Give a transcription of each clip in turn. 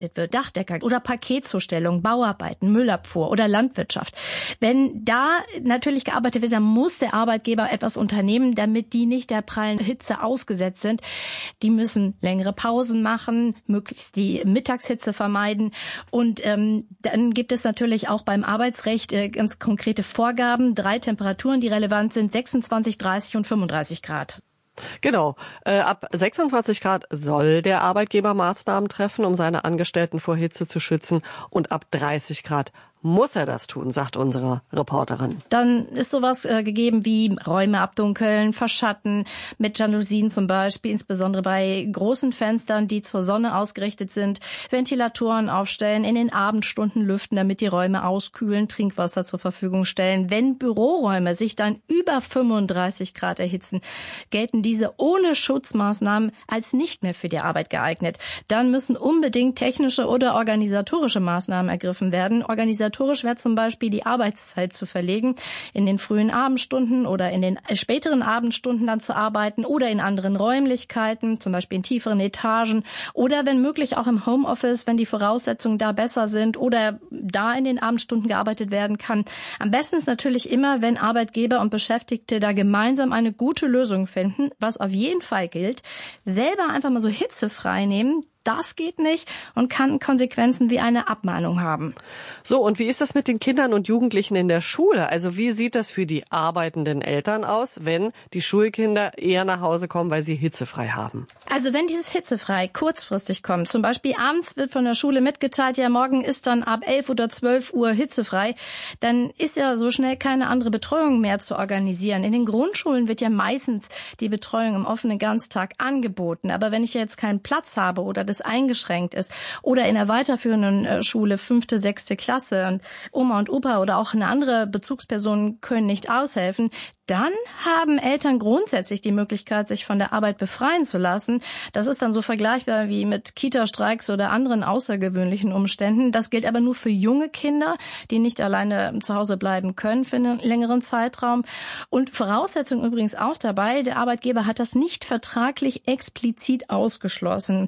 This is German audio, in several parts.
wird, Dachdecker oder Paketzustellung, Bauarbeiten, Müllabfuhr oder Landwirtschaft. Wenn da natürlich gearbeitet wird, dann muss der Arbeitgeber etwas unternehmen, damit die nicht der prallen Hitze ausgesetzt sind. Die müssen längere Pausen machen, möglichst die Mittagshitze vermeiden. Und dann gibt es natürlich auch beim Arbeitsrecht ganz konkrete Vorgaben. 3 Temperaturen, die relevant sind, 26, 30 und 35 Grad. Genau. Ab 26 Grad soll der Arbeitgeber Maßnahmen treffen, um seine Angestellten vor Hitze zu schützen. Und ab 30 Grad muss er das tun, sagt unsere Reporterin. Dann ist sowas gegeben wie Räume abdunkeln, verschatten, mit Jalousien zum Beispiel, insbesondere bei großen Fenstern, die zur Sonne ausgerichtet sind, Ventilatoren aufstellen, in den Abendstunden lüften, damit die Räume auskühlen, Trinkwasser zur Verfügung stellen. Wenn Büroräume sich dann über 35 Grad erhitzen, gelten diese ohne Schutzmaßnahmen als nicht mehr für die Arbeit geeignet. Dann müssen unbedingt technische oder organisatorische Maßnahmen ergriffen werden. Organisatorisch wäre zum Beispiel die Arbeitszeit zu verlegen, in den frühen Abendstunden oder in den späteren Abendstunden dann zu arbeiten oder in anderen Räumlichkeiten, zum Beispiel in tieferen Etagen oder wenn möglich auch im Homeoffice, wenn die Voraussetzungen da besser sind oder da in den Abendstunden gearbeitet werden kann. Am besten ist natürlich immer, wenn Arbeitgeber und Beschäftigte da gemeinsam eine gute Lösung finden. Was auf jeden Fall gilt, selber einfach mal so hitzefrei nehmen. Das geht nicht und kann Konsequenzen wie eine Abmahnung haben. So, und wie ist das mit den Kindern und Jugendlichen in der Schule? Also wie sieht das für die arbeitenden Eltern aus, wenn die Schulkinder eher nach Hause kommen, weil sie hitzefrei haben? Also wenn dieses hitzefrei kurzfristig kommt, zum Beispiel abends wird von der Schule mitgeteilt, ja morgen ist dann ab 11 oder 12 Uhr hitzefrei, dann ist ja so schnell keine andere Betreuung mehr zu organisieren. In den Grundschulen wird ja meistens die Betreuung im offenen Ganztag angeboten. Aber wenn ich jetzt keinen Platz habe oder das eingeschränkt ist oder in der weiterführenden Schule 5., 6. Klasse und Oma und Opa oder auch eine andere Bezugsperson können nicht aushelfen, dann haben Eltern grundsätzlich die Möglichkeit, sich von der Arbeit befreien zu lassen. Das ist dann so vergleichbar wie mit Kita-Streiks oder anderen außergewöhnlichen Umständen. Das gilt aber nur für junge Kinder, die nicht alleine zu Hause bleiben können für einen längeren Zeitraum. Und Voraussetzung übrigens auch dabei, der Arbeitgeber hat das nicht vertraglich explizit ausgeschlossen.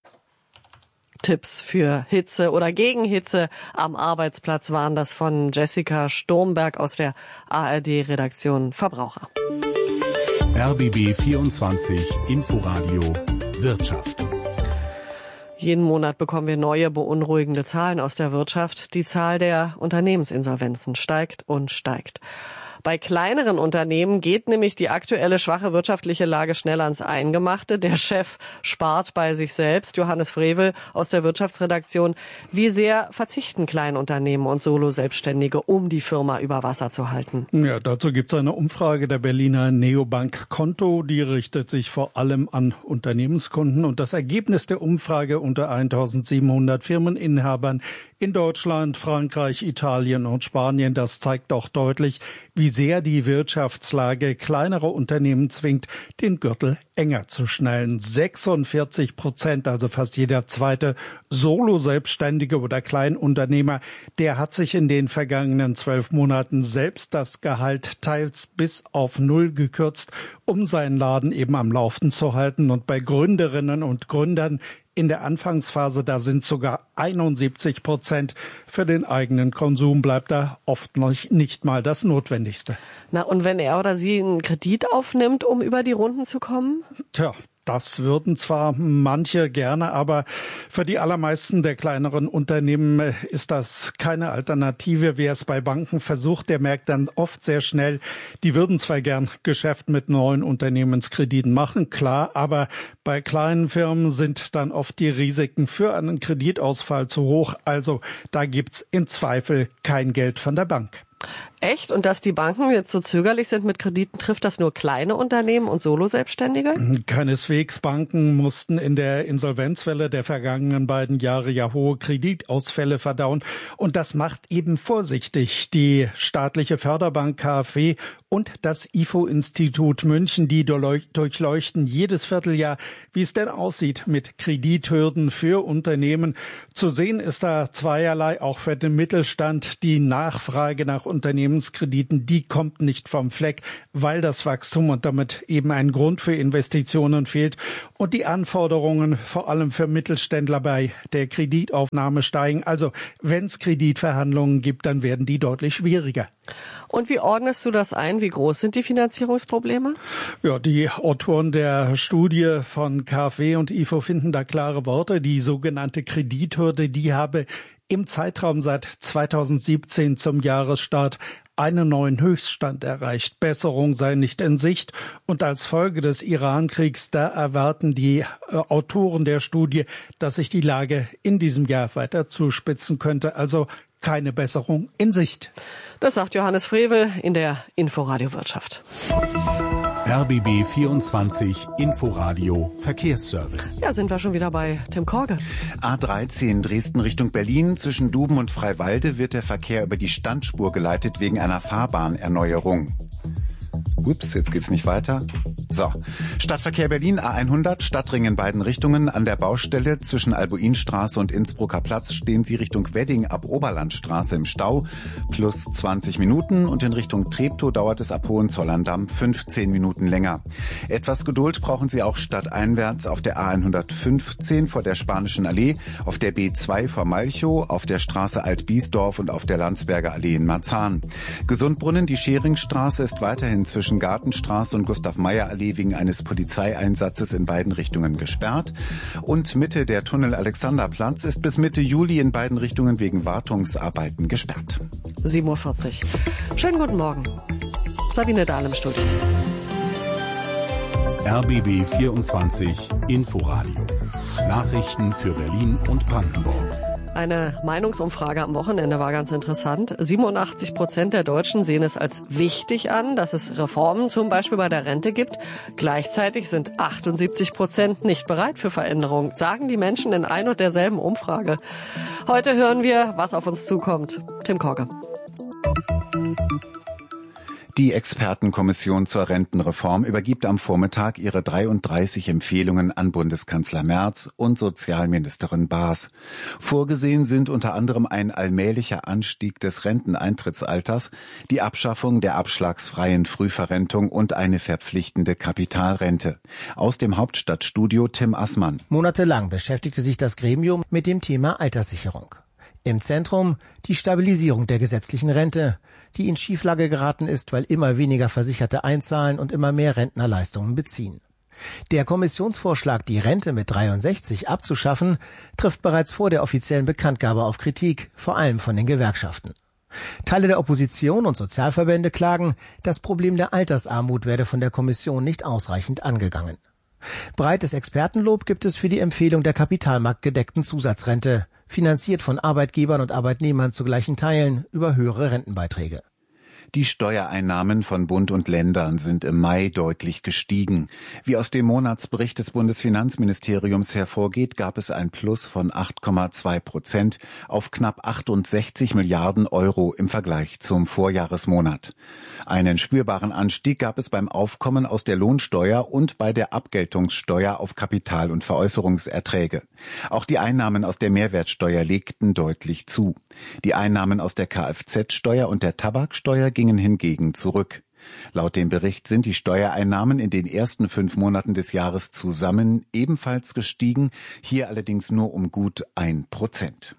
Tipps für Hitze oder gegen Hitze am Arbeitsplatz waren das von Jessica Sturmberg aus der ARD-Redaktion Verbraucher. RBB 24 Inforadio Wirtschaft. Jeden Monat bekommen wir neue beunruhigende Zahlen aus der Wirtschaft. Die Zahl der Unternehmensinsolvenzen steigt und steigt. Bei kleineren Unternehmen geht nämlich die aktuelle schwache wirtschaftliche Lage schnell ans Eingemachte. Der Chef spart bei sich selbst. Johannes Frevel aus der Wirtschaftsredaktion. Wie sehr verzichten Kleinunternehmen und Solo-Selbstständige, um die Firma über Wasser zu halten? Ja, dazu gibt es eine Umfrage der Berliner Neobank Konto. Die richtet sich vor allem an Unternehmenskunden. Und das Ergebnis der Umfrage unter 1700 Firmeninhabern in Deutschland, Frankreich, Italien und Spanien, das zeigt doch deutlich, wie sehr die Wirtschaftslage kleinere Unternehmen zwingt, den Gürtel enger zu schnallen. 46%, also fast jeder zweite Solo-Selbstständige oder Kleinunternehmer, der hat sich in den vergangenen 12 Monaten selbst das Gehalt teils bis auf 0 gekürzt, um seinen Laden eben am Laufen zu halten. Und bei Gründerinnen und Gründern in der Anfangsphase, da sind sogar 71% für den eigenen Konsum, bleibt da oft noch nicht mal das Notwendigste. Na, und wenn er oder sie einen Kredit aufnimmt, um über die Runden zu kommen? Tja, das würden zwar manche gerne, aber für die allermeisten der kleineren Unternehmen ist das keine Alternative. Wer es bei Banken versucht, der merkt dann oft sehr schnell, die würden zwar gern Geschäft mit neuen Unternehmenskrediten machen, klar, aber bei kleinen Firmen sind dann oft die Risiken für einen Kreditausfall zu hoch. Also da gibt's im Zweifel kein Geld von der Bank. Echt? Und dass die Banken jetzt so zögerlich sind mit Krediten, trifft das nur kleine Unternehmen und Solo-Selbstständige? Keineswegs. Banken mussten in der Insolvenzwelle der vergangenen beiden Jahre ja hohe Kreditausfälle verdauen. Und das macht eben vorsichtig. Die staatliche Förderbank KfW und das IFO-Institut München, die durchleuchten jedes Vierteljahr, wie es denn aussieht mit Kredithürden für Unternehmen. Zu sehen ist da zweierlei, auch für den Mittelstand. Die Nachfrage nach Unternehmen Unternehmenskrediten, die kommt nicht vom Fleck, weil das Wachstum und damit eben ein Grund für Investitionen fehlt und die Anforderungen vor allem für Mittelständler bei der Kreditaufnahme steigen. Also wenn es Kreditverhandlungen gibt, dann werden die deutlich schwieriger. Und wie ordnest du das ein? Wie groß sind die Finanzierungsprobleme? Ja, die Autoren der Studie von KfW und IFO finden da klare Worte. Die sogenannte Kredithürde, die habe im Zeitraum seit 2017 zum Jahresstart einen neuen Höchststand erreicht. Besserung sei nicht in Sicht. Und als Folge des Iran-Kriegs, da erwarten die Autoren der Studie, dass sich die Lage in diesem Jahr weiter zuspitzen könnte. Also keine Besserung in Sicht. Das sagt Johannes Frevel in der Inforadio Wirtschaft. RBB 24 Inforadio Verkehrsservice. Ja, sind wir schon wieder bei Tim Korge. A13 Dresden Richtung Berlin. Zwischen Duben und Freiwalde wird der Verkehr über die Standspur geleitet wegen einer Fahrbahnerneuerung. Ups, jetzt geht's nicht weiter. So, Stadtverkehr Berlin, A100, Stadtring in beiden Richtungen. An der Baustelle zwischen Albuinstraße und Innsbrucker Platz stehen Sie Richtung Wedding ab Oberlandstraße im Stau. Plus 20 Minuten und in Richtung Treptow dauert es ab Hohenzollern-Damm 15 Minuten länger. Etwas Geduld brauchen Sie auch stadteinwärts auf der A115 vor der Spanischen Allee, auf der B2 vor Malchow, auf der Straße Alt-Biesdorf und auf der Landsberger Allee in Marzahn. Gesundbrunnen, die Scheringstraße ist weiterhin zwischen Gartenstraße und Gustav-Meyer-Allee wegen eines Polizeieinsatzes in beiden Richtungen gesperrt. Und Mitte der Tunnel-Alexanderplatz ist bis Mitte Juli in beiden Richtungen wegen Wartungsarbeiten gesperrt. 7:40 Uhr. Schönen guten Morgen. Sabine Dahl im Studio. RBB 24 Inforadio. Nachrichten für Berlin und Brandenburg. Eine Meinungsumfrage am Wochenende war ganz interessant. 87% der Deutschen sehen es als wichtig an, dass es Reformen zum Beispiel bei der Rente gibt. Gleichzeitig sind 78% nicht bereit für Veränderungen, sagen die Menschen in ein und derselben Umfrage. Heute hören wir, was auf uns zukommt. Tim Korge. Die Expertenkommission zur Rentenreform übergibt am Vormittag ihre 33 Empfehlungen an Bundeskanzler Merz und Sozialministerin Baas. Vorgesehen sind unter anderem ein allmählicher Anstieg des Renteneintrittsalters, die Abschaffung der abschlagsfreien Frühverrentung und eine verpflichtende Kapitalrente. Aus dem Hauptstadtstudio Tim Assmann. Monatelang beschäftigte sich das Gremium mit dem Thema Alterssicherung. Im Zentrum die Stabilisierung der gesetzlichen Rente, die in Schieflage geraten ist, weil immer weniger Versicherte einzahlen und immer mehr Rentner Leistungen beziehen. Der Kommissionsvorschlag, die Rente mit 63 abzuschaffen, trifft bereits vor der offiziellen Bekanntgabe auf Kritik, vor allem von den Gewerkschaften. Teile der Opposition und Sozialverbände klagen, das Problem der Altersarmut werde von der Kommission nicht ausreichend angegangen. Breites Expertenlob gibt es für die Empfehlung der kapitalmarktgedeckten Zusatzrente, finanziert von Arbeitgebern und Arbeitnehmern zu gleichen Teilen über höhere Rentenbeiträge. Die Steuereinnahmen von Bund und Ländern sind im Mai deutlich gestiegen. Wie aus dem Monatsbericht des Bundesfinanzministeriums hervorgeht, gab es ein Plus von 8,2% auf knapp 68 Milliarden Euro im Vergleich zum Vorjahresmonat. Einen spürbaren Anstieg gab es beim Aufkommen aus der Lohnsteuer und bei der Abgeltungssteuer auf Kapital- und Veräußerungserträge. Auch die Einnahmen aus der Mehrwertsteuer legten deutlich zu. Die Einnahmen aus der Kfz-Steuer und der Tabaksteuer gingen hingegen zurück. Laut dem Bericht sind die Steuereinnahmen in den ersten 5 Monaten des Jahres zusammen ebenfalls gestiegen, hier allerdings nur um gut 1%.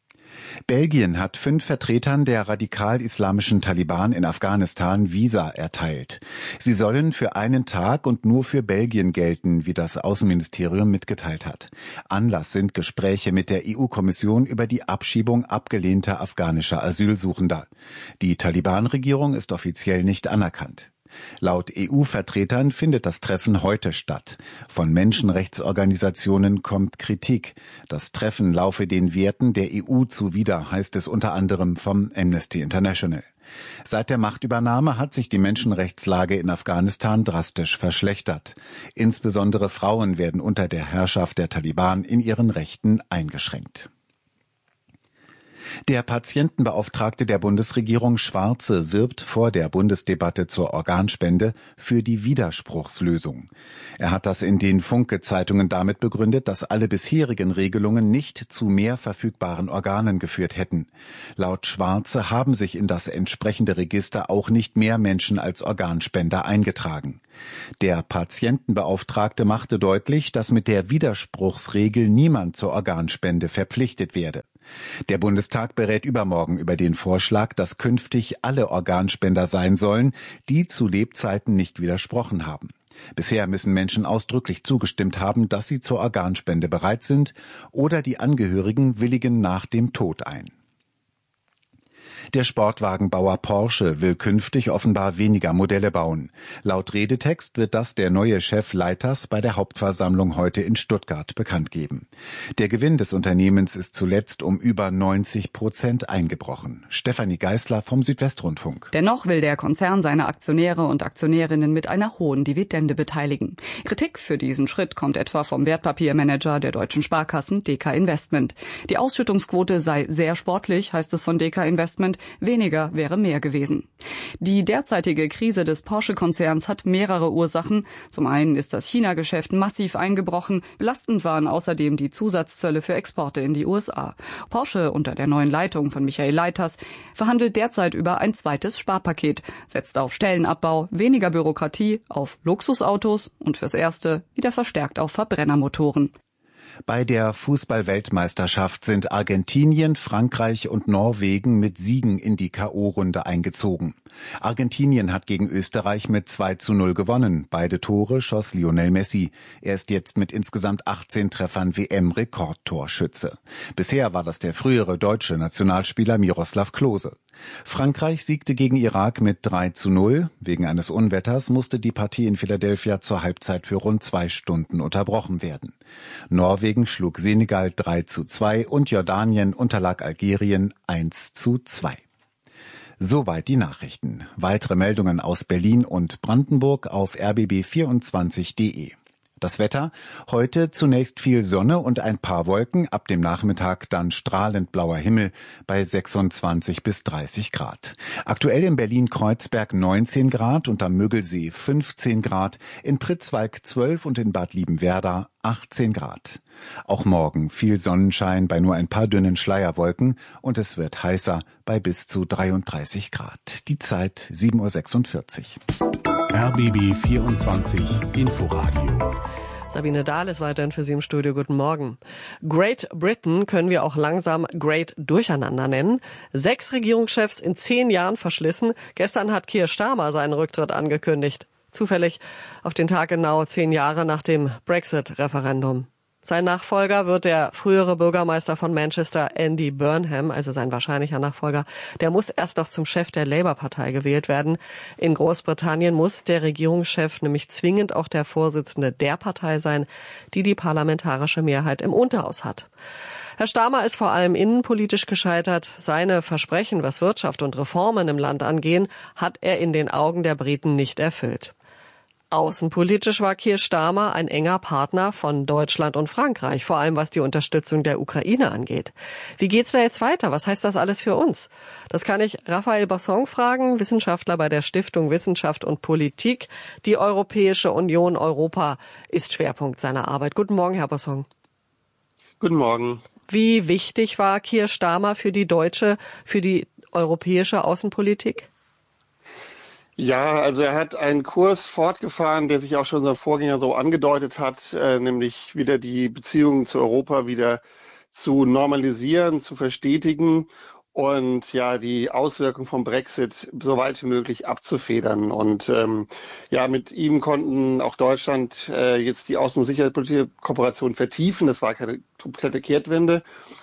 Belgien hat 5 Vertretern der radikal-islamischen Taliban in Afghanistan Visa erteilt. Sie sollen für einen Tag und nur für Belgien gelten, wie das Außenministerium mitgeteilt hat. Anlass sind Gespräche mit der EU-Kommission über die Abschiebung abgelehnter afghanischer Asylsuchender. Die Taliban-Regierung ist offiziell nicht anerkannt. Laut EU-Vertretern findet das Treffen heute statt. Von Menschenrechtsorganisationen kommt Kritik. Das Treffen laufe den Werten der EU zuwider, heißt es unter anderem vom Amnesty International. Seit der Machtübernahme hat sich die Menschenrechtslage in Afghanistan drastisch verschlechtert. Insbesondere Frauen werden unter der Herrschaft der Taliban in ihren Rechten eingeschränkt. Der Patientenbeauftragte der Bundesregierung Schwarze wirbt vor der Bundesdebatte zur Organspende für die Widerspruchslösung. Er hat das in den Funke-Zeitungen damit begründet, dass alle bisherigen Regelungen nicht zu mehr verfügbaren Organen geführt hätten. Laut Schwarze haben sich in das entsprechende Register auch nicht mehr Menschen als Organspender eingetragen. Der Patientenbeauftragte machte deutlich, dass mit der Widerspruchsregel niemand zur Organspende verpflichtet werde. Der Bundestag berät übermorgen über den Vorschlag, dass künftig alle Organspender sein sollen, die zu Lebzeiten nicht widersprochen haben. Bisher müssen Menschen ausdrücklich zugestimmt haben, dass sie zur Organspende bereit sind, oder die Angehörigen willigen nach dem Tod ein. Der Sportwagenbauer Porsche will künftig offenbar weniger Modelle bauen. Laut Redetext wird das der neue Chef Leiters bei der Hauptversammlung heute in Stuttgart bekannt geben. Der Gewinn des Unternehmens ist zuletzt um über 90% eingebrochen. Stefanie Geisler vom Südwestrundfunk. Dennoch will der Konzern seine Aktionäre und Aktionärinnen mit einer hohen Dividende beteiligen. Kritik für diesen Schritt kommt etwa vom Wertpapiermanager der deutschen Sparkassen DK Investment. Die Ausschüttungsquote sei sehr sportlich, heißt es von DK Investment. Weniger wäre mehr gewesen. Die derzeitige Krise des Porsche-Konzerns hat mehrere Ursachen. Zum einen ist das China-Geschäft massiv eingebrochen. Belastend waren außerdem die Zusatzzölle für Exporte in die USA. Porsche unter der neuen Leitung von Michael Leiters verhandelt derzeit über ein zweites Sparpaket, setzt auf Stellenabbau, weniger Bürokratie, auf Luxusautos und fürs Erste wieder verstärkt auf Verbrennermotoren. Bei der Fußball-Weltmeisterschaft sind Argentinien, Frankreich und Norwegen mit Siegen in die K.O.-Runde eingezogen. Argentinien hat gegen Österreich mit 2:0 gewonnen. Beide Tore schoss Lionel Messi. Er ist jetzt mit insgesamt 18 Treffern WM-Rekordtorschütze. Bisher war das der frühere deutsche Nationalspieler Miroslav Klose. Frankreich siegte gegen Irak mit 3:0. Wegen eines Unwetters musste die Partie in Philadelphia zur Halbzeit für rund 2 Stunden unterbrochen werden. Norwegen schlug Senegal 3:2 und Jordanien unterlag Algerien 1:2. Soweit die Nachrichten. Weitere Meldungen aus Berlin und Brandenburg auf rbb24.de. Das Wetter: heute zunächst viel Sonne und ein paar Wolken, ab dem Nachmittag dann strahlend blauer Himmel bei 26 bis 30 Grad. Aktuell in Berlin-Kreuzberg 19 Grad und am Müggelsee 15 Grad, in Pritzwalk 12 und in Bad Liebenwerda 18 Grad. Auch morgen viel Sonnenschein bei nur ein paar dünnen Schleierwolken und es wird heißer bei bis zu 33 Grad. Die Zeit 7:46 Uhr. RBB 24 Inforadio. Sabine Dahl ist weiterhin für Sie im Studio. Guten Morgen. Great Britain können wir auch langsam Great Durcheinander nennen. 6 Regierungschefs in 10 Jahren verschlissen. Gestern hat Keir Starmer seinen Rücktritt angekündigt. Zufällig auf den Tag genau 10 Jahre nach dem Brexit-Referendum. Sein Nachfolger wird der frühere Bürgermeister von Manchester, Andy Burnham, also sein wahrscheinlicher Nachfolger. Der muss erst noch zum Chef der Labour-Partei gewählt werden. In Großbritannien muss der Regierungschef nämlich zwingend auch der Vorsitzende der Partei sein, die die parlamentarische Mehrheit im Unterhaus hat. Herr Starmer ist vor allem innenpolitisch gescheitert. Seine Versprechen, was Wirtschaft und Reformen im Land angehen, hat er in den Augen der Briten nicht erfüllt. Außenpolitisch war Keir Starmer ein enger Partner von Deutschland und Frankreich, vor allem was die Unterstützung der Ukraine angeht. Wie geht's da jetzt weiter? Was heißt das alles für uns? Das kann ich Raphael Basson fragen, Wissenschaftler bei der Stiftung Wissenschaft und Politik. Die Europäische Union Europa ist Schwerpunkt seiner Arbeit. Guten Morgen, Herr Basson. Guten Morgen. Wie wichtig war Keir Starmer für die europäische Außenpolitik? Ja, also er hat einen Kurs fortgefahren, der sich auch schon sein Vorgänger so angedeutet hat, nämlich wieder die Beziehungen zu Europa wieder zu normalisieren, zu verstetigen und ja die Auswirkungen vom Brexit so weit wie möglich abzufedern. Und mit ihm konnten auch Deutschland jetzt die Außen- und Sicherheitspolitische Kooperation vertiefen. Das war keine komplette Kehrtwende.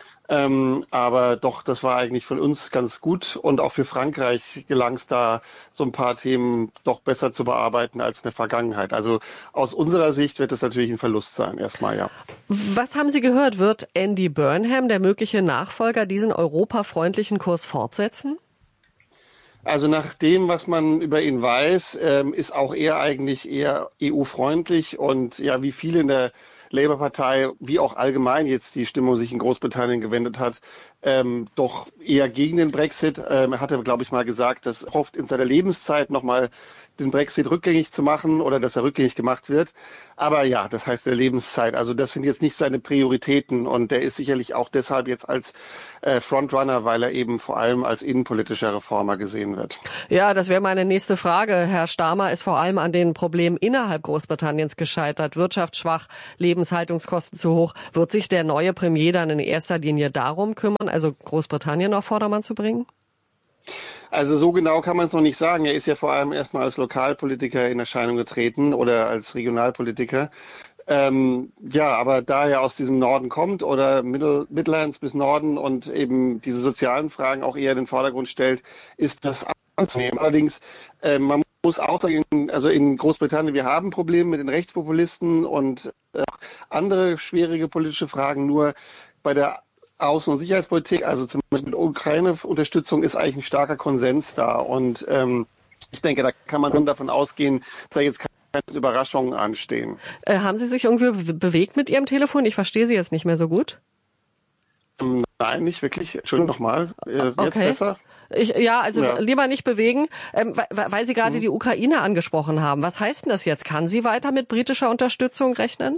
Aber doch, das war eigentlich von uns ganz gut und auch für Frankreich gelang es da, so ein paar Themen doch besser zu bearbeiten als in der Vergangenheit. Also aus unserer Sicht wird es natürlich ein Verlust sein, erstmal, ja. Was haben Sie gehört? Wird Andy Burnham, der mögliche Nachfolger, diesen europafreundlichen Kurs fortsetzen? Also nach dem, was man über ihn weiß, ist auch er eigentlich eher EU-freundlich und ja, wie viele in der Labour-Partei, wie auch allgemein jetzt die Stimmung sich in Großbritannien gewendet hat, doch eher gegen den Brexit. Er hatte, glaube ich, mal gesagt, dass er hofft, in seiner Lebenszeit nochmal den Brexit rückgängig zu machen oder dass er rückgängig gemacht wird. Aber ja, das heißt der Lebenszeit. Also das sind jetzt nicht seine Prioritäten und der ist sicherlich auch deshalb jetzt als Frontrunner, weil er eben vor allem als innenpolitischer Reformer gesehen wird. Ja, das wäre meine nächste Frage. Herr Starmer ist vor allem an den Problemen innerhalb Großbritanniens gescheitert. Wirtschaft schwach, Lebenshaltungskosten zu hoch. Wird sich der neue Premier dann in erster Linie darum kümmern, also Großbritannien auf Vordermann zu bringen? Also so genau kann man es noch nicht sagen. Er ist ja vor allem erstmal als Lokalpolitiker in Erscheinung getreten oder als Regionalpolitiker. Aber da er aus diesem Norden kommt oder Midlands bis Norden und eben diese sozialen Fragen auch eher in den Vordergrund stellt, ist das anzunehmen. Allerdings, man muss auch sagen, also in Großbritannien, wir haben Probleme mit den Rechtspopulisten und andere schwierige politische Fragen, nur bei der Außen- und Sicherheitspolitik, also zum Beispiel mit Ukraine-Unterstützung, ist eigentlich ein starker Konsens da. Und ich denke, da kann man schon davon ausgehen, dass da jetzt keine Überraschungen anstehen. Haben Sie sich irgendwie bewegt mit Ihrem Telefon? Ich verstehe Sie jetzt nicht mehr so gut. Nein, nicht wirklich. Entschuldigung nochmal. Jetzt okay. Besser? Lieber nicht bewegen, weil Sie gerade die Ukraine angesprochen haben. Was heißt denn das jetzt? Kann sie weiter mit britischer Unterstützung rechnen?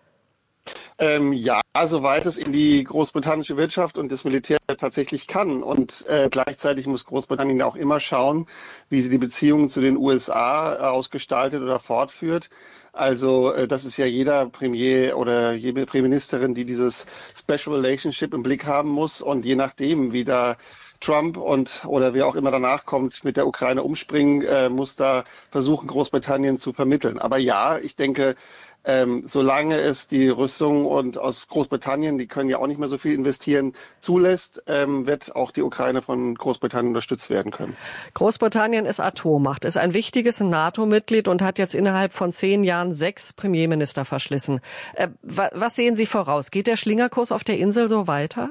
Soweit es in die großbritannische Wirtschaft und das Militär tatsächlich kann. Und gleichzeitig muss Großbritannien auch immer schauen, wie sie die Beziehungen zu den USA ausgestaltet oder fortführt. Also das ist ja jeder Premier oder jede Premierministerin, die dieses Special Relationship im Blick haben muss. Und je nachdem, wie da Trump oder wer auch immer danach kommt, mit der Ukraine umspringen, muss da versuchen, Großbritannien zu vermitteln. Aber ja, ich denke, solange es die Rüstung und aus Großbritannien, die können ja auch nicht mehr so viel investieren, zulässt, wird auch die Ukraine von Großbritannien unterstützt werden können. Großbritannien ist Atommacht, ist ein wichtiges NATO-Mitglied und hat jetzt innerhalb von 10 Jahren 6 Premierminister verschlissen. Was sehen Sie voraus? Geht der Schlingerkurs auf der Insel so weiter?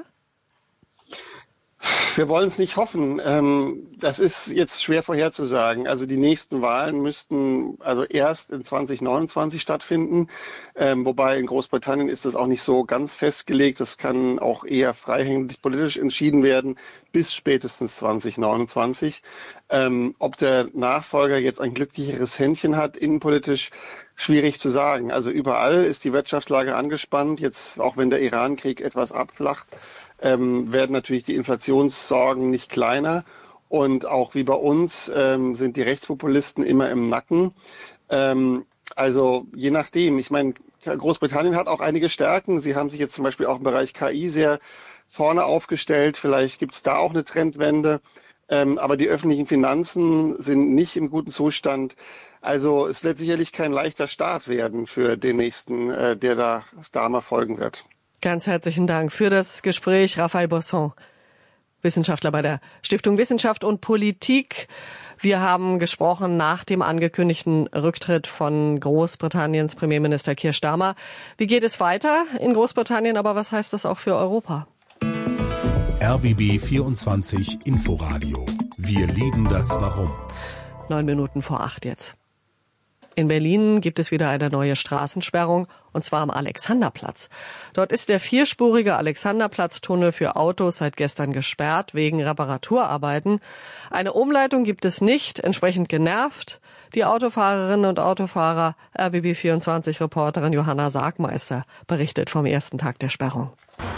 Wir wollen es nicht hoffen. Das ist jetzt schwer vorherzusagen. Also die nächsten Wahlen müssten also erst in 2029 stattfinden. Wobei in Großbritannien ist das auch nicht so ganz festgelegt. Das kann auch eher freihängig politisch entschieden werden bis spätestens 2029. Ob der Nachfolger jetzt ein glücklicheres Händchen hat, innenpolitisch, schwierig zu sagen. Also überall ist die Wirtschaftslage angespannt. Jetzt, auch wenn der Iran-Krieg etwas abflacht, werden natürlich die Inflationssorgen nicht kleiner. Und auch wie bei uns sind die Rechtspopulisten immer im Nacken. Also je nachdem. Ich meine, Großbritannien hat auch einige Stärken. Sie haben sich jetzt zum Beispiel auch im Bereich KI sehr vorne aufgestellt. Vielleicht gibt es da auch eine Trendwende. Aber die öffentlichen Finanzen sind nicht im guten Zustand. Also es wird sicherlich kein leichter Start werden für den nächsten, der da Starmer folgen wird. Ganz herzlichen Dank für das Gespräch, Raphael Bosson, Wissenschaftler bei der Stiftung Wissenschaft und Politik. Wir haben gesprochen nach dem angekündigten Rücktritt von Großbritanniens Premierminister Keir Starmer. Wie geht es weiter in Großbritannien, aber was heißt das auch für Europa? RBB 24 Inforadio. Wir lieben das Warum. 7:09 jetzt. In Berlin gibt es wieder eine neue Straßensperrung, und zwar am Alexanderplatz. Dort ist der 4-spurige Alexanderplatztunnel für Autos seit gestern gesperrt wegen Reparaturarbeiten. Eine Umleitung gibt es nicht, entsprechend genervt die Autofahrerinnen und Autofahrer. RBB24-Reporterin Johanna Sargmeister berichtet vom ersten Tag der Sperrung.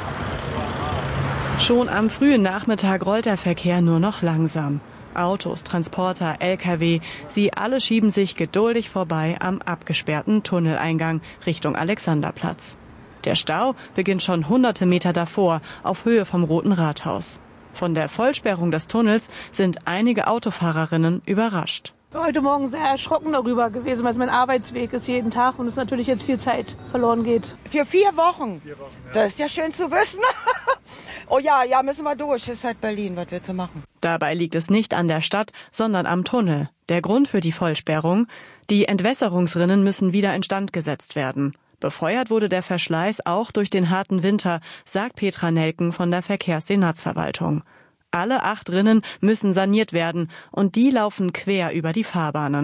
Schon am frühen Nachmittag rollt der Verkehr nur noch langsam. Autos, Transporter, Lkw, sie alle schieben sich geduldig vorbei am abgesperrten Tunneleingang Richtung Alexanderplatz. Der Stau beginnt schon hunderte Meter davor, auf Höhe vom Roten Rathaus. Von der Vollsperrung des Tunnels sind einige Autofahrerinnen überrascht. Heute Morgen sehr erschrocken darüber gewesen, weil es mein Arbeitsweg ist jeden Tag und es natürlich jetzt viel Zeit verloren geht. Für 4 Wochen? Das ist ja schön zu wissen. Oh ja, müssen wir durch. Das ist halt Berlin, was willst du machen? Dabei liegt es nicht an der Stadt, sondern am Tunnel. Der Grund für die Vollsperrung? Die Entwässerungsrinnen müssen wieder instand gesetzt werden. Befeuert wurde der Verschleiß auch durch den harten Winter, sagt Petra Nelken von der Verkehrssenatsverwaltung. Alle 8 Rinnen müssen saniert werden und die laufen quer über die Fahrbahnen.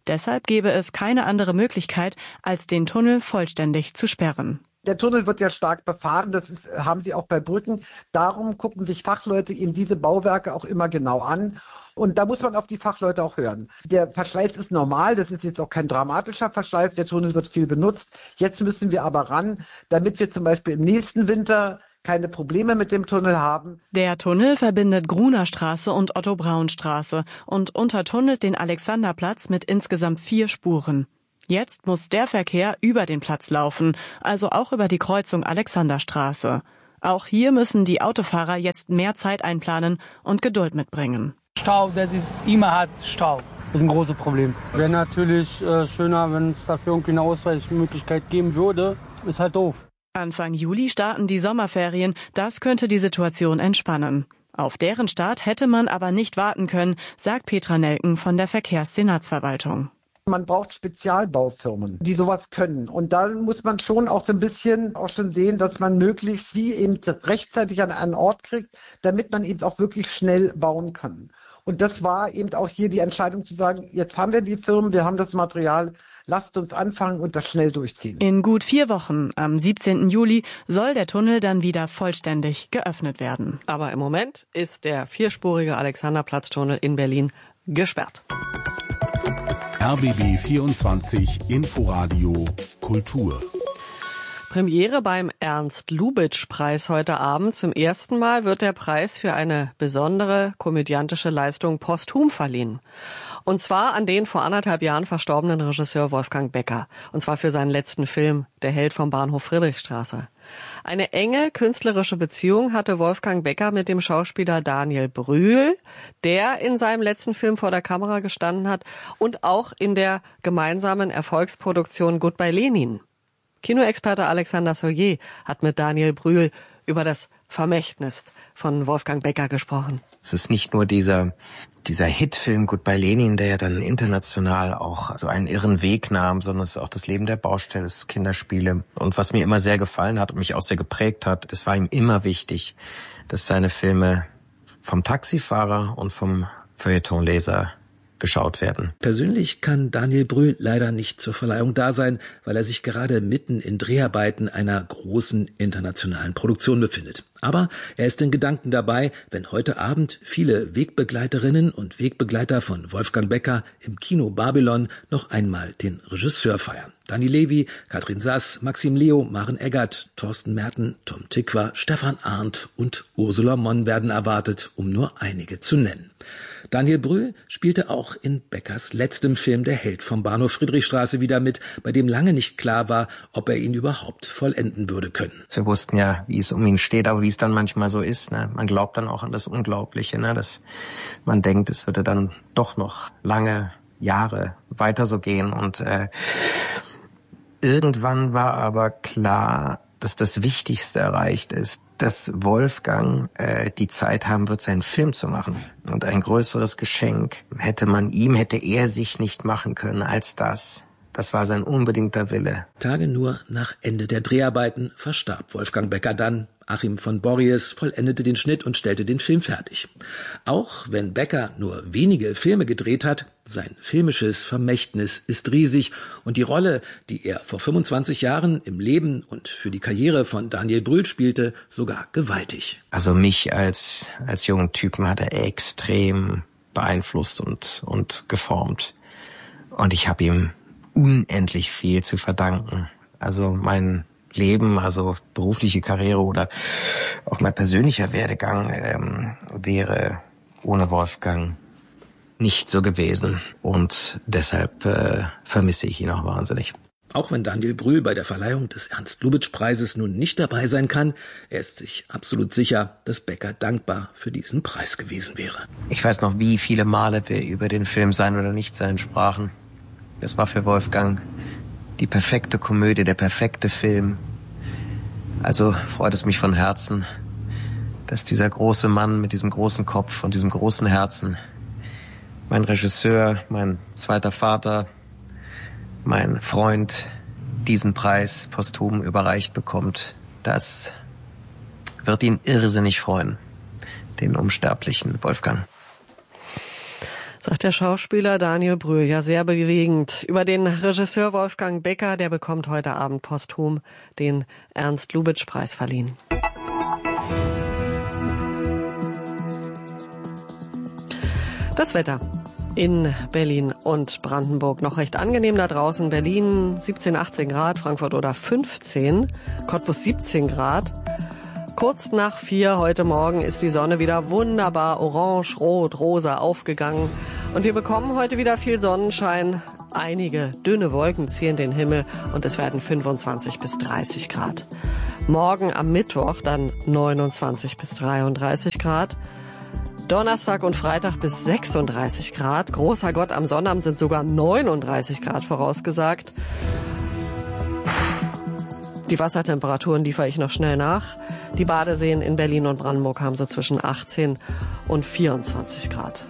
Deshalb gäbe es keine andere Möglichkeit, als den Tunnel vollständig zu sperren. Der Tunnel wird ja stark befahren, haben sie auch bei Brücken. Darum gucken sich Fachleute eben diese Bauwerke auch immer genau an. Und da muss man auf die Fachleute auch hören. Der Verschleiß ist normal, das ist jetzt auch kein dramatischer Verschleiß. Der Tunnel wird viel benutzt. Jetzt müssen wir aber ran, damit wir zum Beispiel im nächsten Winter keine Probleme mit dem Tunnel haben. Der Tunnel verbindet Gruner Straße und Otto-Braun-Straße und untertunnelt den Alexanderplatz mit insgesamt 4 Spuren. Jetzt muss der Verkehr über den Platz laufen, also auch über die Kreuzung Alexanderstraße. Auch hier müssen die Autofahrer jetzt mehr Zeit einplanen und Geduld mitbringen. Stau, das ist immer hart Stau. Das ist ein großes Problem. Wäre natürlich schöner, wenn es dafür irgendwie eine Ausweichmöglichkeit geben würde. Ist halt doof. Anfang Juli starten die Sommerferien. Das könnte die Situation entspannen. Auf deren Start hätte man aber nicht warten können, sagt Petra Nelken von der Verkehrssenatsverwaltung. Man braucht Spezialbaufirmen, die sowas können. Und da muss man schon auch so ein bisschen auch schon sehen, dass man möglichst sie eben rechtzeitig an einen Ort kriegt, damit man eben auch wirklich schnell bauen kann. Und das war eben auch hier die Entscheidung zu sagen, jetzt haben wir die Firmen, wir haben das Material, lasst uns anfangen und das schnell durchziehen. In gut 4 Wochen, am 17. Juli, soll der Tunnel dann wieder vollständig geöffnet werden. Aber im Moment ist der 4-spurige Alexanderplatztunnel in Berlin gesperrt. RBB 24 Inforadio Kultur. Premiere beim Ernst-Lubitsch-Preis heute Abend. Zum ersten Mal wird der Preis für eine besondere komödiantische Leistung posthum verliehen. Und zwar an den vor 1,5 Jahren verstorbenen Regisseur Wolfgang Becker. Und zwar für seinen letzten Film, Der Held vom Bahnhof Friedrichstraße. Eine enge künstlerische Beziehung hatte Wolfgang Becker mit dem Schauspieler Daniel Brühl, der in seinem letzten Film vor der Kamera gestanden hat und auch in der gemeinsamen Erfolgsproduktion Goodbye Lenin. Kinoexperte Alexander Soyer hat mit Daniel Brühl über das Vermächtnis von Wolfgang Becker gesprochen. Es ist nicht nur dieser Hitfilm Goodbye Lenin, der ja dann international auch so einen irren Weg nahm, sondern es ist auch das Leben der Baustelle, es ist Kinderspiele. Und was mir immer sehr gefallen hat und mich auch sehr geprägt hat, es war ihm immer wichtig, dass seine Filme vom Taxifahrer und vom Feuilletonleser geschaut werden. Persönlich kann Daniel Brühl leider nicht zur Verleihung da sein, weil er sich gerade mitten in Dreharbeiten einer großen internationalen Produktion befindet. Aber er ist in Gedanken dabei, wenn heute Abend viele Wegbegleiterinnen und Wegbegleiter von Wolfgang Becker im Kino Babylon noch einmal den Regisseur feiern. Dani Levy, Katrin Sass, Maxim Leo, Maren Eggert, Thorsten Merten, Tom Tykwer, Stefan Arndt und Ursula Monn werden erwartet, um nur einige zu nennen. Daniel Brühl spielte auch in Beckers letztem Film Der Held vom Bahnhof Friedrichstraße wieder mit, bei dem lange nicht klar war, ob er ihn überhaupt vollenden würde können. Wir wussten ja, wie es um ihn steht, aber wie es dann manchmal so ist. Ne? Man glaubt dann auch an das Unglaubliche, ne? Dass man denkt, es würde dann doch noch lange Jahre weiter so gehen. Und irgendwann war aber klar, dass das Wichtigste erreicht ist, dass Wolfgang die Zeit haben wird, seinen Film zu machen. Und ein größeres Geschenk hätte er sich nicht machen können als das. Das war sein unbedingter Wille. Tage nur nach Ende der Dreharbeiten verstarb Wolfgang Becker dann. Achim von Borries vollendete den Schnitt und stellte den Film fertig. Auch wenn Becker nur wenige Filme gedreht hat, sein filmisches Vermächtnis ist riesig und die Rolle, die er vor 25 Jahren im Leben und für die Karriere von Daniel Brühl spielte, sogar gewaltig. Also mich als jungen Typen hat er extrem beeinflusst und geformt. Und ich habe ihm unendlich viel zu verdanken. Also mein Leben, also berufliche Karriere oder auch mein persönlicher Werdegang wäre ohne Wolfgang nicht so gewesen. Und deshalb vermisse ich ihn auch wahnsinnig. Auch wenn Daniel Brühl bei der Verleihung des Ernst-Lubitsch-Preises nun nicht dabei sein kann, er ist sich absolut sicher, dass Becker dankbar für diesen Preis gewesen wäre. Ich weiß noch, wie viele Male wir über den Film Sein oder Nichtsein sprachen. Das war für Wolfgang die perfekte Komödie, der perfekte Film. Also freut es mich von Herzen, dass dieser große Mann mit diesem großen Kopf und diesem großen Herzen, mein Regisseur, mein zweiter Vater, mein Freund, diesen Preis posthum überreicht bekommt. Das wird ihn irrsinnig freuen, den unsterblichen Wolfgang. Sagt der Schauspieler Daniel Brühl. Ja, sehr bewegend. Über den Regisseur Wolfgang Becker, der bekommt heute Abend posthum den Ernst-Lubitsch-Preis verliehen. Das Wetter in Berlin und Brandenburg noch recht angenehm da draußen. Berlin 17, 18 Grad, Frankfurt oder 15, Cottbus 17 Grad. Kurz nach 4 heute Morgen ist die Sonne wieder wunderbar orange, rot, rosa aufgegangen. Und wir bekommen heute wieder viel Sonnenschein. Einige dünne Wolken ziehen den Himmel und es werden 25 bis 30 Grad. Morgen am Mittwoch dann 29 bis 33 Grad. Donnerstag und Freitag bis 36 Grad. Großer Gott, am Sonnabend sind sogar 39 Grad vorausgesagt. Die Wassertemperaturen liefere ich noch schnell nach. Die Badeseen in Berlin und Brandenburg haben so zwischen 18 und 24 Grad.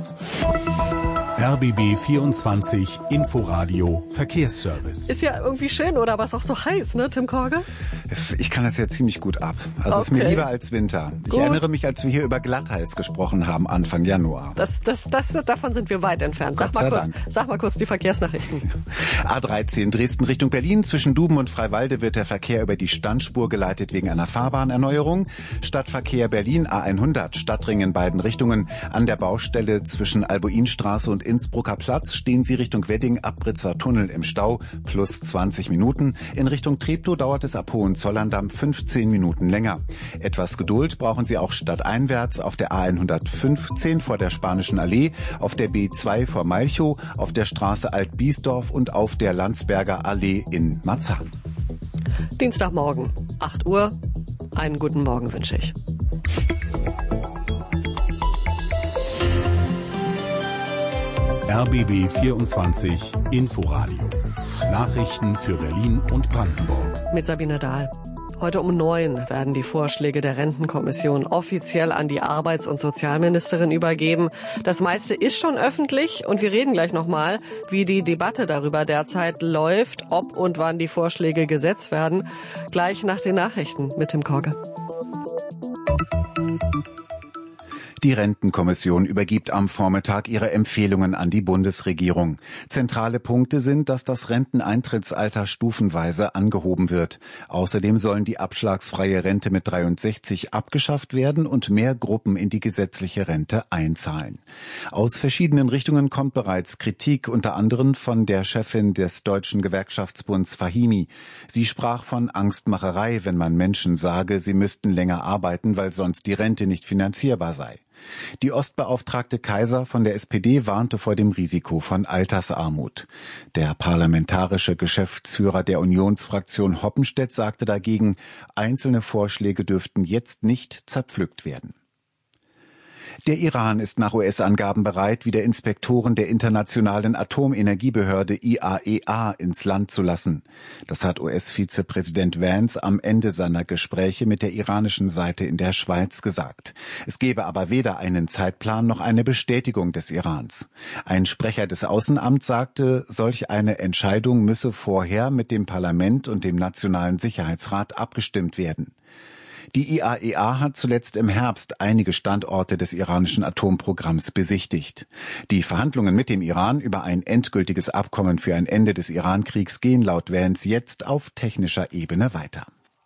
RBB 24 Inforadio Verkehrsservice. Ist ja irgendwie schön, oder? Aber ist auch so heiß, ne, Tim Korge? Ich kann das ja ziemlich gut ab. Also ist mir lieber als Winter. Ich erinnere mich, als wir hier über Glatteis gesprochen haben, Anfang Januar. Davon sind wir weit entfernt. Sag mal kurz die Verkehrsnachrichten. A13 Dresden Richtung Berlin. Zwischen Duben und Freiwalde wird der Verkehr über die Standspur geleitet wegen einer Fahrbahnerneuerung. Stadtverkehr Berlin A100 Stadtring in beiden Richtungen. An der Baustelle zwischen Albuinstraße und Innsbrucker Platz stehen Sie Richtung Wedding, Abritzer Tunnel im Stau, plus 20 Minuten. In Richtung Treptow dauert es ab Hohenzollern-Damm 15 Minuten länger. Etwas Geduld brauchen Sie auch stadteinwärts auf der A115 vor der Spanischen Allee, auf der B2 vor Malchow, auf der Straße Alt-Biesdorf und auf der Landsberger Allee in Marzahn. Dienstagmorgen, 8 Uhr. Einen guten Morgen wünsche ich. RBB 24 Inforadio. Nachrichten für Berlin und Brandenburg. Mit Sabine Dahl. Heute um 9 werden die Vorschläge der Rentenkommission offiziell an die Arbeits- und Sozialministerin übergeben. Das meiste ist schon öffentlich und wir reden gleich nochmal, wie die Debatte darüber derzeit läuft, ob und wann die Vorschläge gesetzt werden. Gleich nach den Nachrichten mit Tim Korge. Die Rentenkommission übergibt am Vormittag ihre Empfehlungen an die Bundesregierung. Zentrale Punkte sind, dass das Renteneintrittsalter stufenweise angehoben wird. Außerdem sollen die abschlagsfreie Rente mit 63 abgeschafft werden und mehr Gruppen in die gesetzliche Rente einzahlen. Aus verschiedenen Richtungen kommt bereits Kritik, unter anderem von der Chefin des Deutschen Gewerkschaftsbunds Fahimi. Sie sprach von Angstmacherei, wenn man Menschen sage, sie müssten länger arbeiten, weil sonst die Rente nicht finanzierbar sei. Die Ostbeauftragte Kaiser von der SPD warnte vor dem Risiko von Altersarmut. Der parlamentarische Geschäftsführer der Unionsfraktion Hoppenstedt sagte dagegen, einzelne Vorschläge dürften jetzt nicht zerpflückt werden. Der Iran ist nach US-Angaben bereit, wieder Inspektoren der Internationalen Atomenergiebehörde IAEA ins Land zu lassen. Das hat US-Vizepräsident Vance am Ende seiner Gespräche mit der iranischen Seite in der Schweiz gesagt. Es gebe aber weder einen Zeitplan noch eine Bestätigung des Irans. Ein Sprecher des Außenamts sagte, solch eine Entscheidung müsse vorher mit dem Parlament und dem Nationalen Sicherheitsrat abgestimmt werden. Die IAEA hat zuletzt im Herbst einige Standorte des iranischen Atomprogramms besichtigt. Die Verhandlungen mit dem Iran über ein endgültiges Abkommen für ein Ende des Irankriegs gehen laut Vance jetzt auf technischer Ebene weiter.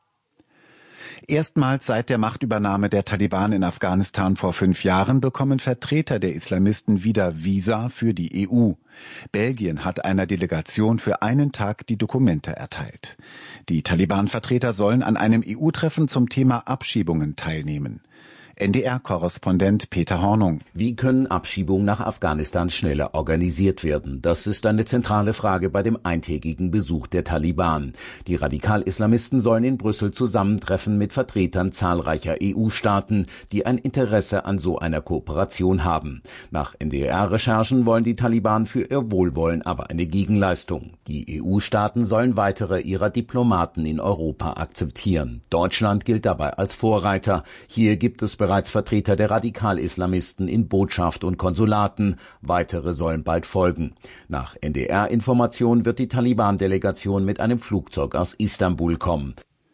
Erstmals seit der Machtübernahme der Taliban in Afghanistan vor 5 Jahren bekommen Vertreter der Islamisten wieder Visa für die EU. Belgien hat einer Delegation für einen Tag die Dokumente erteilt. Die Taliban-Vertreter sollen an einem EU-Treffen zum Thema Abschiebungen teilnehmen. NDR-Korrespondent Peter Hornung. Wie können Abschiebungen nach Afghanistan schneller organisiert werden? Das ist eine zentrale Frage bei dem eintägigen Besuch der Taliban. Die Radikal-Islamisten sollen in Brüssel zusammentreffen mit Vertretern zahlreicher EU-Staaten, die ein Interesse an so einer Kooperation haben. Nach NDR-Recherchen wollen die Taliban für ihr Wohlwollen aber eine Gegenleistung. Die EU-Staaten sollen weitere ihrer Diplomaten in Europa akzeptieren. Deutschland gilt dabei als Vorreiter. Hier gibt es bereits Vertreter der Radikal-Islamisten in Botschaft und Konsulaten. Weitere sollen bald folgen. Nach NDR-Informationen wird die Taliban-Delegation mit einem Flugzeug aus Istanbul kommen.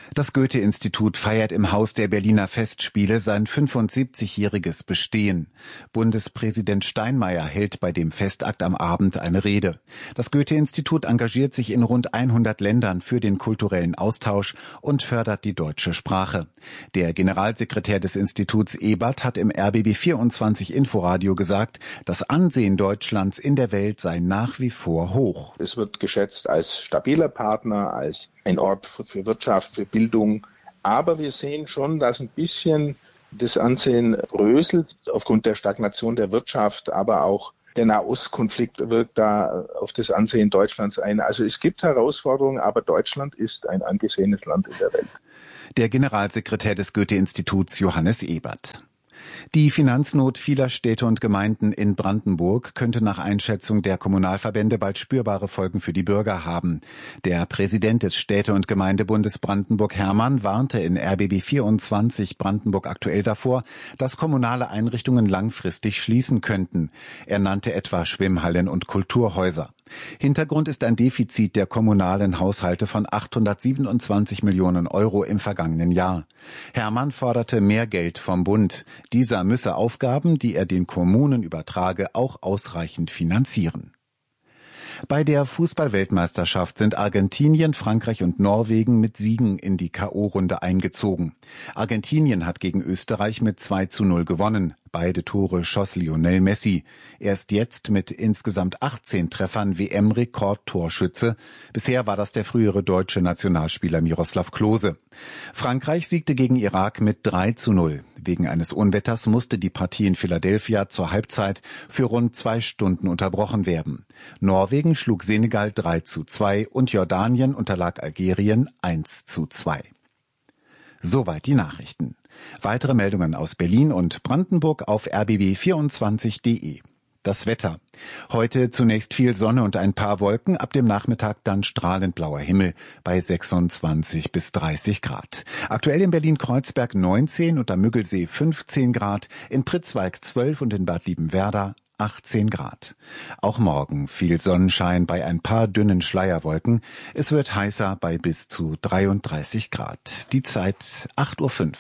Das Goethe-Institut feiert im Haus der Berliner Festspiele sein 75-jähriges Bestehen. Bundespräsident Steinmeier hält bei dem Festakt am Abend eine Rede. Das Goethe-Institut engagiert sich in rund 100 Ländern für den kulturellen Austausch und fördert die deutsche Sprache. Der Generalsekretär des Instituts Ebert hat im RBB 24 Inforadio gesagt, das Ansehen Deutschlands in der Welt sei nach wie vor hoch. Es wird geschätzt als stabiler Partner, als ein Ort für Wirtschaft, für Bildung. Aber wir sehen schon, dass ein bisschen das Ansehen bröselt aufgrund der Stagnation der Wirtschaft, aber auch der Nahostkonflikt wirkt da auf das Ansehen Deutschlands ein. Also es gibt Herausforderungen, aber Deutschland ist ein angesehenes Land in der Welt. Der Generalsekretär des Goethe-Instituts Johannes Ebert. Die Finanznot vieler Städte und Gemeinden in Brandenburg könnte nach Einschätzung der Kommunalverbände bald spürbare Folgen für die Bürger haben. Der Präsident des Städte- und Gemeindebundes Brandenburg, Hermann, warnte in RBB 24 Brandenburg aktuell davor, dass kommunale Einrichtungen langfristig schließen könnten. Er nannte etwa Schwimmhallen und Kulturhäuser. Hintergrund ist ein Defizit der kommunalen Haushalte von 827 Millionen Euro im vergangenen Jahr. Hermann forderte mehr Geld vom Bund. Dieser müsse Aufgaben, die er den Kommunen übertrage, auch ausreichend finanzieren. Bei der Fußball-Weltmeisterschaft sind Argentinien, Frankreich und Norwegen mit Siegen in die K.O.-Runde eingezogen. Argentinien hat gegen Österreich mit 2:0 gewonnen. Beide Tore schoss Lionel Messi. Er ist jetzt mit insgesamt 18 Treffern WM-Rekordtorschütze. Bisher war das der frühere deutsche Nationalspieler Miroslav Klose. Frankreich siegte gegen Irak mit 3:0. Wegen eines Unwetters musste die Partie in Philadelphia zur Halbzeit für rund 2 Stunden unterbrochen werden. Norwegen schlug Senegal 3:2 und Jordanien unterlag Algerien 1:2. Soweit die Nachrichten. Weitere Meldungen aus Berlin und Brandenburg auf rbb24.de. Das Wetter. Heute zunächst viel Sonne und ein paar Wolken, ab dem Nachmittag dann strahlend blauer Himmel bei 26 bis 30 Grad. Aktuell in Berlin-Kreuzberg 19 und am Müggelsee 15 Grad, in Pritzwalk 12 und in Bad Liebenwerda 18 Grad. Auch morgen viel Sonnenschein bei ein paar dünnen Schleierwolken. Es wird heißer bei bis zu 33 Grad. Die Zeit 8:05 Uhr.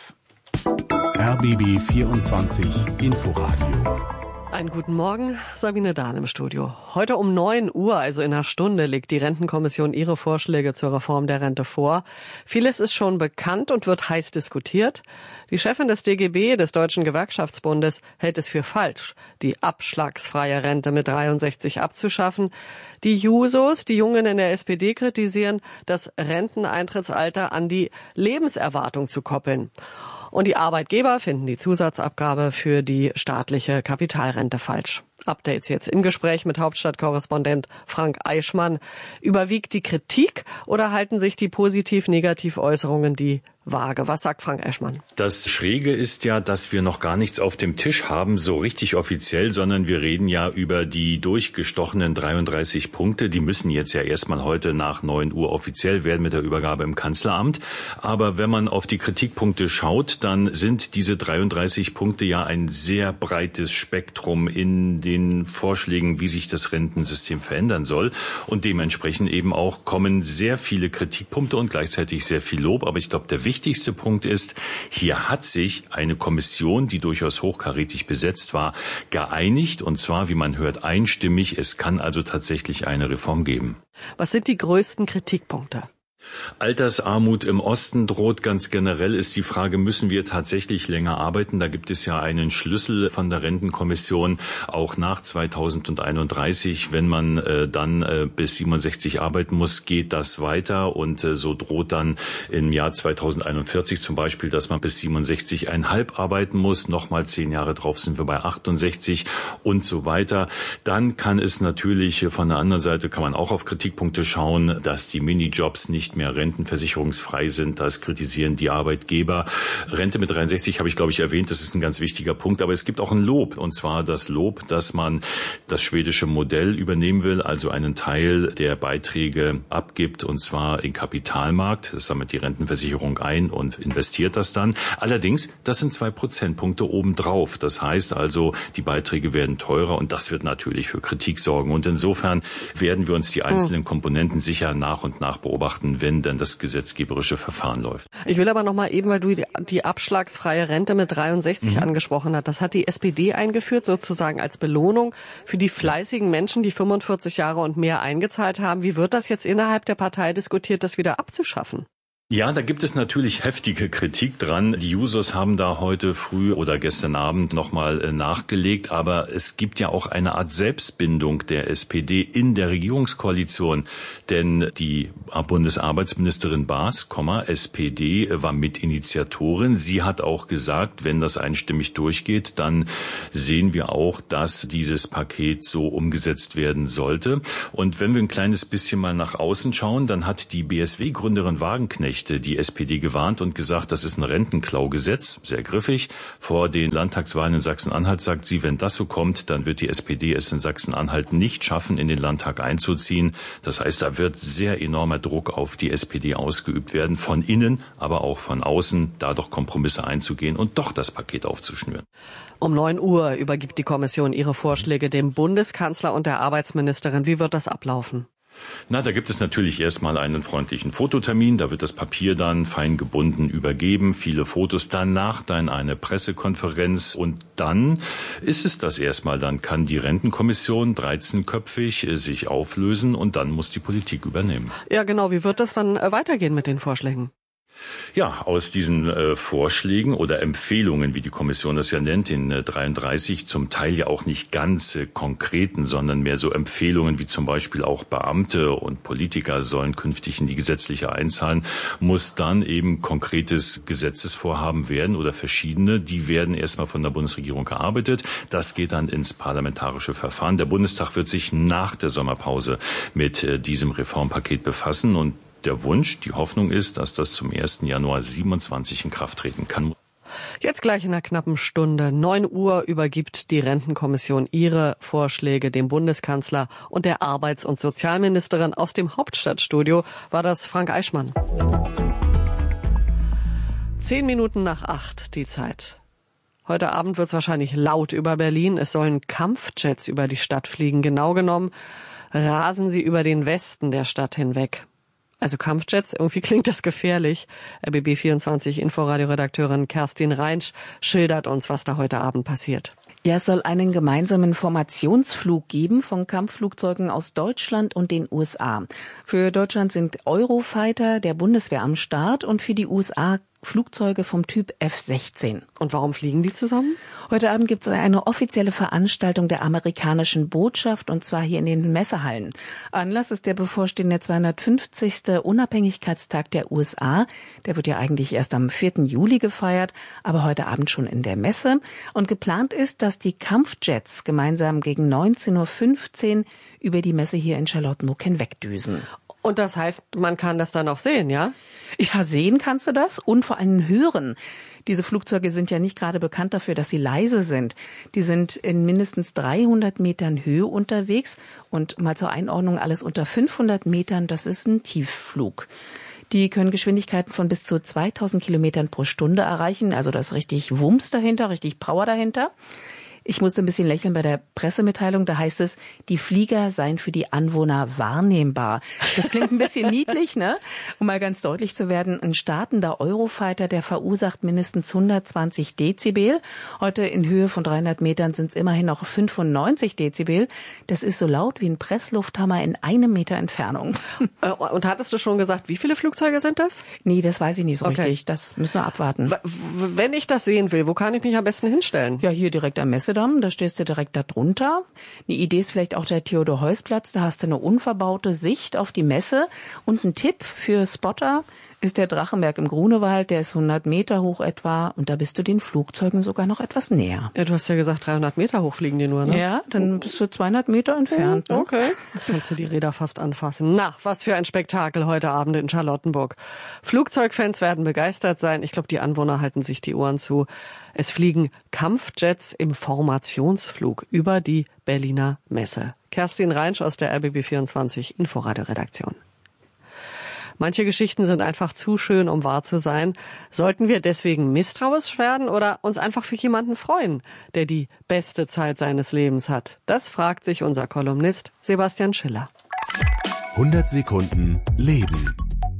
RBB 24 Inforadio. Einen guten Morgen, Sabine Dahl im Studio. Heute um 9 Uhr, also in einer Stunde, legt die Rentenkommission ihre Vorschläge zur Reform der Rente vor. Vieles ist schon bekannt und wird heiß diskutiert. Die Chefin des DGB, des Deutschen Gewerkschaftsbundes, hält es für falsch, die abschlagsfreie Rente mit 63 abzuschaffen. Die Jusos, die Jungen in der SPD, kritisieren, das Renteneintrittsalter an die Lebenserwartung zu koppeln. Und die Arbeitgeber finden die Zusatzabgabe für die staatliche Kapitalrente falsch. Updates jetzt im Gespräch mit Hauptstadtkorrespondent Frank Eichmann. Überwiegt die Kritik oder halten sich die Positiv-Negativ-Äußerungen die Waage? Was sagt Frank Eichmann? Das Schräge ist ja, dass wir noch gar nichts auf dem Tisch haben, so richtig offiziell, sondern wir reden ja über die durchgestochenen 33 Punkte. Die müssen jetzt ja erstmal heute nach 9 Uhr offiziell werden mit der Übergabe im Kanzleramt. Aber wenn man auf die Kritikpunkte schaut, dann sind diese 33 Punkte ja ein sehr breites Spektrum in den Vorschlägen, wie sich das Rentensystem verändern soll. Und dementsprechend eben auch kommen sehr viele Kritikpunkte und gleichzeitig sehr viel Lob. Aber ich glaube, der wichtigste Punkt ist, hier hat sich eine Kommission, die durchaus hochkarätig besetzt war, geeinigt. Und zwar, wie man hört, einstimmig. Es kann also tatsächlich eine Reform geben. Was sind die größten Kritikpunkte? Altersarmut im Osten droht. Ganz generell ist die Frage, müssen wir tatsächlich länger arbeiten? Da gibt es ja einen Schlüssel von der Rentenkommission, auch nach 2031. Wenn man dann bis 67 arbeiten muss, geht das weiter. Und so droht dann im Jahr 2041 zum Beispiel, dass man bis 67,5 arbeiten muss. Nochmal 10 Jahre drauf sind wir bei 68 und so weiter. Dann kann es natürlich von der anderen Seite, kann man auch auf Kritikpunkte schauen, dass die Minijobs nicht mehr rentenversicherungsfrei sind. Das kritisieren die Arbeitgeber. Rente mit 63 habe ich, glaube ich, erwähnt. Das ist ein ganz wichtiger Punkt. Aber es gibt auch ein Lob. Und zwar das Lob, dass man das schwedische Modell übernehmen will, also einen Teil der Beiträge abgibt, und zwar den Kapitalmarkt. Das sammelt die Rentenversicherung ein und investiert das dann. Allerdings, das sind 2 Prozentpunkte obendrauf. Das heißt also, die Beiträge werden teurer und das wird natürlich für Kritik sorgen. Und insofern werden wir uns die einzelnen Komponenten sicher nach und nach beobachten, wenn dann das gesetzgeberische Verfahren läuft. Ich will aber noch mal eben, weil du die abschlagsfreie Rente mit 63 angesprochen hast. Das hat die SPD eingeführt, sozusagen als Belohnung für die fleißigen Menschen, die 45 Jahre und mehr eingezahlt haben. Wie wird das jetzt innerhalb der Partei diskutiert, das wieder abzuschaffen? Ja, da gibt es natürlich heftige Kritik dran. Die Jusos haben da heute früh oder gestern Abend nochmal nachgelegt. Aber es gibt ja auch eine Art Selbstbindung der SPD in der Regierungskoalition. Denn die Bundesarbeitsministerin Baas, SPD, war Mitinitiatorin. Sie hat auch gesagt, wenn das einstimmig durchgeht, dann sehen wir auch, dass dieses Paket so umgesetzt werden sollte. Und wenn wir ein kleines bisschen mal nach außen schauen, dann hat die BSW-Gründerin Wagenknecht die SPD gewarnt und gesagt, das ist ein Rentenklaugesetz, sehr griffig. Vor den Landtagswahlen in Sachsen-Anhalt sagt sie, wenn das so kommt, dann wird die SPD es in Sachsen-Anhalt nicht schaffen, in den Landtag einzuziehen. Das heißt, da wird sehr enormer Druck auf die SPD ausgeübt werden, von innen, aber auch von außen, da doch Kompromisse einzugehen und doch das Paket aufzuschnüren. Um 9 Uhr übergibt die Kommission ihre Vorschläge dem Bundeskanzler und der Arbeitsministerin. Wie wird das ablaufen? Na, da gibt es natürlich erstmal einen freundlichen Fototermin. Da wird das Papier dann fein gebunden übergeben. Viele Fotos. Danach dann eine Pressekonferenz. Und dann ist es das erstmal. Dann kann die Rentenkommission 13-köpfig sich auflösen und dann muss die Politik übernehmen. Ja, genau. Wie wird das dann weitergehen mit den Vorschlägen? Ja, aus diesen Vorschlägen oder Empfehlungen, wie die Kommission das ja nennt, in 33 zum Teil ja auch nicht ganz konkreten, sondern mehr so Empfehlungen wie zum Beispiel auch Beamte und Politiker sollen künftig in die gesetzliche einzahlen, muss dann eben konkretes Gesetzesvorhaben werden oder verschiedene. Die werden erstmal von der Bundesregierung erarbeitet. Das geht dann ins parlamentarische Verfahren. Der Bundestag wird sich nach der Sommerpause mit diesem Reformpaket befassen und der Wunsch, die Hoffnung ist, dass das zum 1. Januar 27 in Kraft treten kann. Jetzt gleich in einer knappen Stunde, 9 Uhr, übergibt die Rentenkommission ihre Vorschläge dem Bundeskanzler und der Arbeits- und Sozialministerin. Aus dem Hauptstadtstudio war das Frank Eichmann. 10 Minuten nach 8 die Zeit. Heute Abend wird es wahrscheinlich laut über Berlin. Es sollen Kampfjets über die Stadt fliegen. Genau genommen rasen sie über den Westen der Stadt hinweg. Also Kampfjets, irgendwie klingt das gefährlich. RBB24 Inforadio-Redakteurin Kerstin Reinsch schildert uns, was da heute Abend passiert. Ja, es soll einen gemeinsamen Formationsflug geben von Kampfflugzeugen aus Deutschland und den USA. Für Deutschland sind Eurofighter der Bundeswehr am Start und für die USA Flugzeuge vom Typ F-16. Und warum fliegen die zusammen? Heute Abend gibt es eine offizielle Veranstaltung der amerikanischen Botschaft, und zwar hier in den Messehallen. Anlass ist der bevorstehende 250. Unabhängigkeitstag der USA. Der wird ja eigentlich erst am 4. Juli gefeiert, aber heute Abend schon in der Messe. Und geplant ist, dass die Kampfjets gemeinsam gegen 19.15 Uhr über die Messe hier in Charlottenburg hinwegdüsen. Und das heißt, man kann das dann auch sehen, ja? Ja, sehen kannst du das und vor allem hören. Diese Flugzeuge sind ja nicht gerade bekannt dafür, dass sie leise sind. Die sind in mindestens 300 Metern Höhe unterwegs und mal zur Einordnung, alles unter 500 Metern, das ist ein Tiefflug. Die können Geschwindigkeiten von bis zu 2000 Kilometern pro Stunde erreichen, also da ist richtig Wumms dahinter, richtig Power dahinter. Ich musste ein bisschen lächeln bei der Pressemitteilung. Da heißt es, die Flieger seien für die Anwohner wahrnehmbar. Das klingt ein bisschen niedlich, ne? Um mal ganz deutlich zu werden, ein startender Eurofighter, der verursacht mindestens 120 Dezibel. Heute in Höhe von 300 Metern sind es immerhin noch 95 Dezibel. Das ist so laut wie ein Presslufthammer in 1 Meter Entfernung. Und hattest du schon gesagt, wie viele Flugzeuge sind das? Nee, das weiß ich nicht so richtig. Das müssen wir abwarten. Wenn ich das sehen will, wo kann ich mich am besten hinstellen? Ja, hier direkt am Messedamm. Da stehst du direkt da drunter. Eine Idee ist vielleicht auch der Theodor-Heuss-Platz. Da hast du eine unverbaute Sicht auf die Messe. Und ein Tipp für Spotter ist der Drachenberg im Grunewald. Der ist 100 Meter hoch etwa. Und da bist du den Flugzeugen sogar noch etwas näher. Ja, du hast ja gesagt, 300 Meter hoch fliegen die nur, ne? Ja, dann bist du 200 Meter entfernt. Ne? Okay. Kannst du die Räder fast anfassen. Na, was für ein Spektakel heute Abend in Charlottenburg. Flugzeugfans werden begeistert sein. Ich glaube, die Anwohner halten sich die Ohren zu. Es fliegen Kampfjets im Formationsflug über die Berliner Messe. Kerstin Reinsch aus der RBB24 Inforadio-Redaktion. Manche Geschichten sind einfach zu schön, um wahr zu sein. Sollten wir deswegen misstrauisch werden oder uns einfach für jemanden freuen, der die beste Zeit seines Lebens hat? Das fragt sich unser Kolumnist Sebastian Schiller. 100 Sekunden Leben.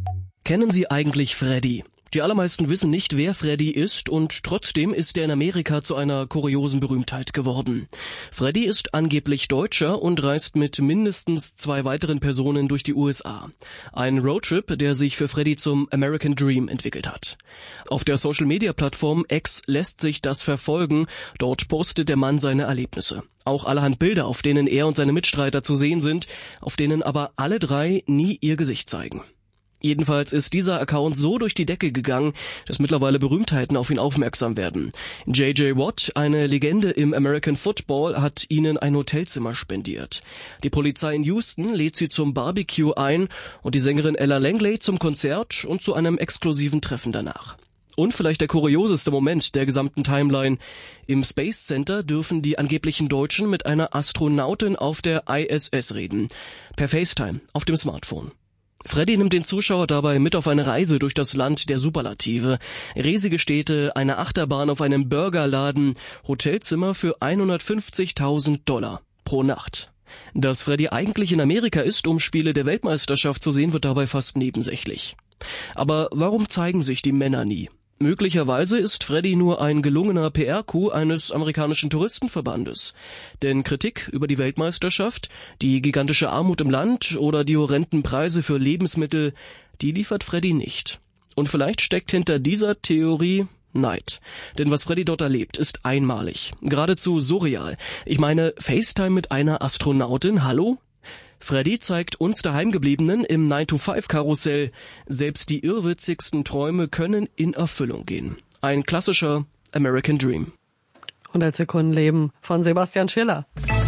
Kennen Sie eigentlich Freddy? Die allermeisten wissen nicht, wer Freddy ist, und trotzdem ist er in Amerika zu einer kuriosen Berühmtheit geworden. Freddy ist angeblich Deutscher und reist mit mindestens 2 weiteren Personen durch die USA. Ein Roadtrip, der sich für Freddy zum American Dream entwickelt hat. Auf der Social-Media-Plattform X lässt sich das verfolgen. Dort postet der Mann seine Erlebnisse. Auch allerhand Bilder, auf denen er und seine Mitstreiter zu sehen sind, auf denen aber alle 3 nie ihr Gesicht zeigen. Jedenfalls ist dieser Account so durch die Decke gegangen, dass mittlerweile Berühmtheiten auf ihn aufmerksam werden. J.J. Watt, eine Legende im American Football, hat ihnen ein Hotelzimmer spendiert. Die Polizei in Houston lädt sie zum Barbecue ein und die Sängerin Ella Langley zum Konzert und zu einem exklusiven Treffen danach. Und vielleicht der kurioseste Moment der gesamten Timeline. Im Space Center dürfen die angeblichen Deutschen mit einer Astronautin auf der ISS reden. Per FaceTime auf dem Smartphone. Freddy nimmt den Zuschauer dabei mit auf eine Reise durch das Land der Superlative. Riesige Städte, eine Achterbahn auf einem Burgerladen, Hotelzimmer für $150.000 pro Nacht. Dass Freddy eigentlich in Amerika ist, um Spiele der Weltmeisterschaft zu sehen, wird dabei fast nebensächlich. Aber warum zeigen sich die Männer nie? Möglicherweise ist Freddy nur ein gelungener PR-Coup eines amerikanischen Touristenverbandes. Denn Kritik über die Weltmeisterschaft, die gigantische Armut im Land oder die horrenden Preise für Lebensmittel, die liefert Freddy nicht. Und vielleicht steckt hinter dieser Theorie Neid. Denn was Freddy dort erlebt, ist einmalig. Geradezu surreal. Ich meine, FaceTime mit einer Astronautin, hallo? Freddy zeigt uns Daheimgebliebenen im 9-to-5-Karussell, selbst die irrwitzigsten Träume können in Erfüllung gehen. Ein klassischer American Dream. 100 Sekunden Leben von Sebastian Schiller.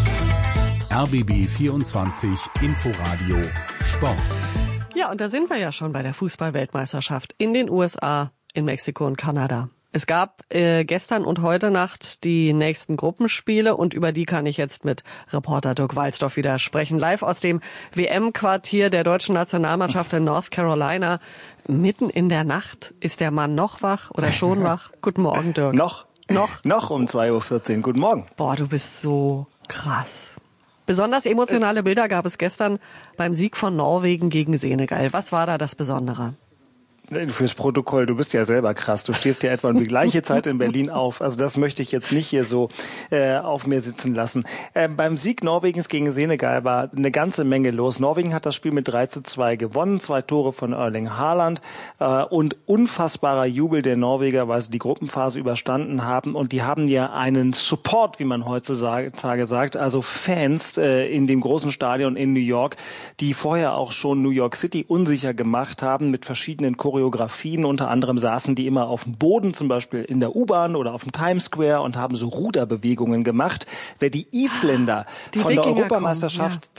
RBB 24 Inforadio Sport. Ja, und da sind wir ja schon bei der Fußball-Weltmeisterschaft in den USA, in Mexiko und Kanada. Es gab gestern und heute Nacht die nächsten Gruppenspiele und über die kann ich jetzt mit Reporter Dirk Walzdorf wieder sprechen. Live aus dem WM-Quartier der deutschen Nationalmannschaft in North Carolina. Mitten in der Nacht. Ist der Mann noch wach oder schon wach? Guten Morgen, Dirk. Noch um 2.14 Uhr. Guten Morgen. Boah, du bist so krass. Besonders emotionale Bilder gab es gestern beim Sieg von Norwegen gegen Senegal. Was war da das Besondere? Fürs Protokoll, du bist ja selber krass. Du stehst ja etwa um die gleiche Zeit in Berlin auf. Also das möchte ich jetzt nicht hier so auf mir sitzen lassen. Beim Sieg Norwegens gegen Senegal war eine ganze Menge los. Norwegen hat das Spiel mit 3:2 gewonnen. 2 Tore von Erling Haaland und unfassbarer Jubel der Norweger, weil sie die Gruppenphase überstanden haben. Und die haben ja einen Support, wie man heutzutage sagt, also Fans in dem großen Stadion in New York, die vorher auch schon New York City unsicher gemacht haben mit verschiedenen Choreografien. Unter anderem saßen die immer auf dem Boden, zum Beispiel in der U-Bahn oder auf dem Times Square und haben so Ruderbewegungen gemacht. Wer die Isländer von der Europameisterschaft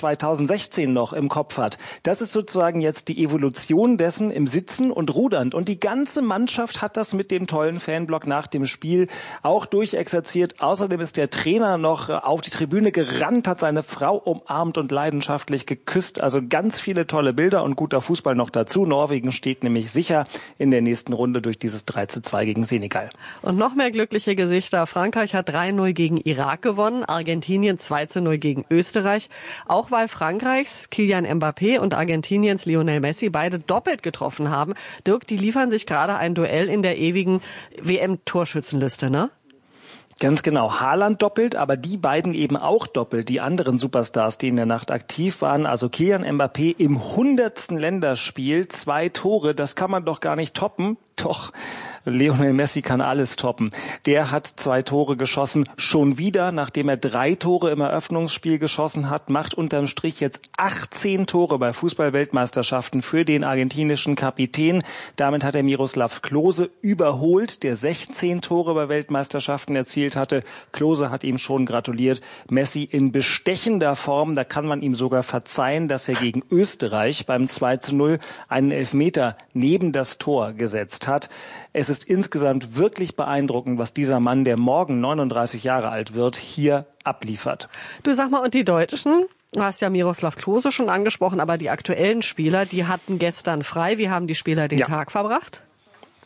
2016 noch im Kopf hat, das ist sozusagen jetzt die Evolution dessen im Sitzen und Rudernd. Und die ganze Mannschaft hat das mit dem tollen Fanblock nach dem Spiel auch durchexerziert. Außerdem ist der Trainer noch auf die Tribüne gerannt, hat seine Frau umarmt und leidenschaftlich geküsst. Also ganz viele tolle Bilder und guter Fußball noch dazu. Norwegen steht nämlich sicher in der nächsten Runde durch dieses 3:2 gegen Senegal. Und noch mehr glückliche Gesichter. Frankreich hat 3:0 gegen Irak gewonnen, Argentinien 2:0 gegen Österreich. Auch weil Frankreichs Kylian Mbappé und Argentiniens Lionel Messi beide doppelt getroffen haben. Dirk, die liefern sich gerade ein Duell in der ewigen WM-Torschützenliste, ne? Ganz genau. Haaland doppelt, aber die beiden eben auch doppelt. Die anderen Superstars, die in der Nacht aktiv waren. Also Kylian Mbappé im 100. Länderspiel, 2 Tore. Das kann man doch gar nicht toppen. Doch, Lionel Messi kann alles toppen. Der hat 2 Tore geschossen, schon wieder, nachdem er 3 Tore im Eröffnungsspiel geschossen hat, macht unterm Strich jetzt 18 Tore bei Fußball-Weltmeisterschaften für den argentinischen Kapitän. Damit hat er Miroslav Klose überholt, der 16 Tore bei Weltmeisterschaften erzielt hatte. Klose hat ihm schon gratuliert. Messi in bestechender Form, da kann man ihm sogar verzeihen, dass er gegen Österreich beim 2:0 einen Elfmeter neben das Tor gesetzt hat. Es ist insgesamt wirklich beeindruckend, was dieser Mann, der morgen 39 Jahre alt wird, hier abliefert. Du, sag mal, und die Deutschen? Du hast ja Miroslav Klose schon angesprochen, aber die aktuellen Spieler, die hatten gestern frei. Wie haben die Spieler den Tag verbracht?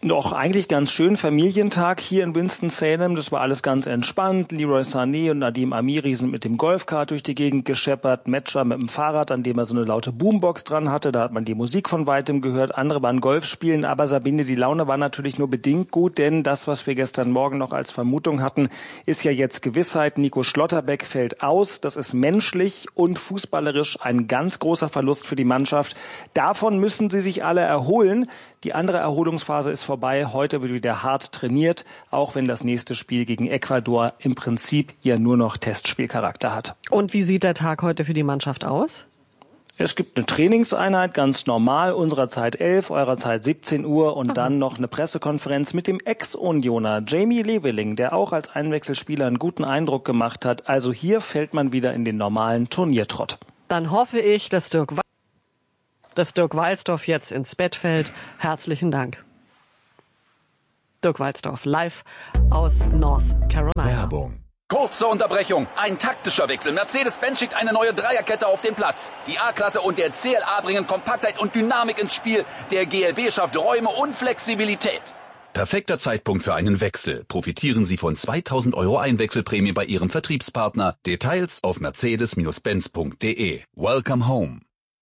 Doch, eigentlich ganz schön. Familientag hier in Winston-Salem. Das war alles ganz entspannt. Leroy Sané und Nadim Amiri sind mit dem Golfkart durch die Gegend gescheppert. Metscher mit dem Fahrrad, an dem er so eine laute Boombox dran hatte. Da hat man die Musik von weitem gehört. Andere waren Golf spielen. Aber Sabine, die Laune war natürlich nur bedingt gut, denn das, was wir gestern Morgen noch als Vermutung hatten, ist ja jetzt Gewissheit. Nico Schlotterbeck fällt aus. Das ist menschlich und fußballerisch ein ganz großer Verlust für die Mannschaft. Davon müssen sie sich alle erholen. Die andere Erholungsphase ist vorbei. Heute wird wieder hart trainiert, auch wenn das nächste Spiel gegen Ecuador im Prinzip ja nur noch Testspielcharakter hat. Und wie sieht der Tag heute für die Mannschaft aus? Es gibt eine Trainingseinheit, ganz normal, unserer Zeit 11, eurer Zeit 17 Uhr und dann noch eine Pressekonferenz mit dem Ex-Unioner Jamie Leveling, der auch als Einwechselspieler einen guten Eindruck gemacht hat. Also hier fällt man wieder in den normalen Turniertrott. Dann hoffe ich, dass Dirk Walsdorf jetzt ins Bett fällt. Herzlichen Dank. Dirk Walsdorf, live aus North Carolina. Werbung. Kurze Unterbrechung. Ein taktischer Wechsel. Mercedes-Benz schickt eine neue Dreierkette auf den Platz. Die A-Klasse und der CLA bringen Kompaktheit und Dynamik ins Spiel. Der GLB schafft Räume und Flexibilität. Perfekter Zeitpunkt für einen Wechsel. Profitieren Sie von 2.000 € Einwechselprämie bei Ihrem Vertriebspartner. Details auf mercedes-benz.de. Welcome home.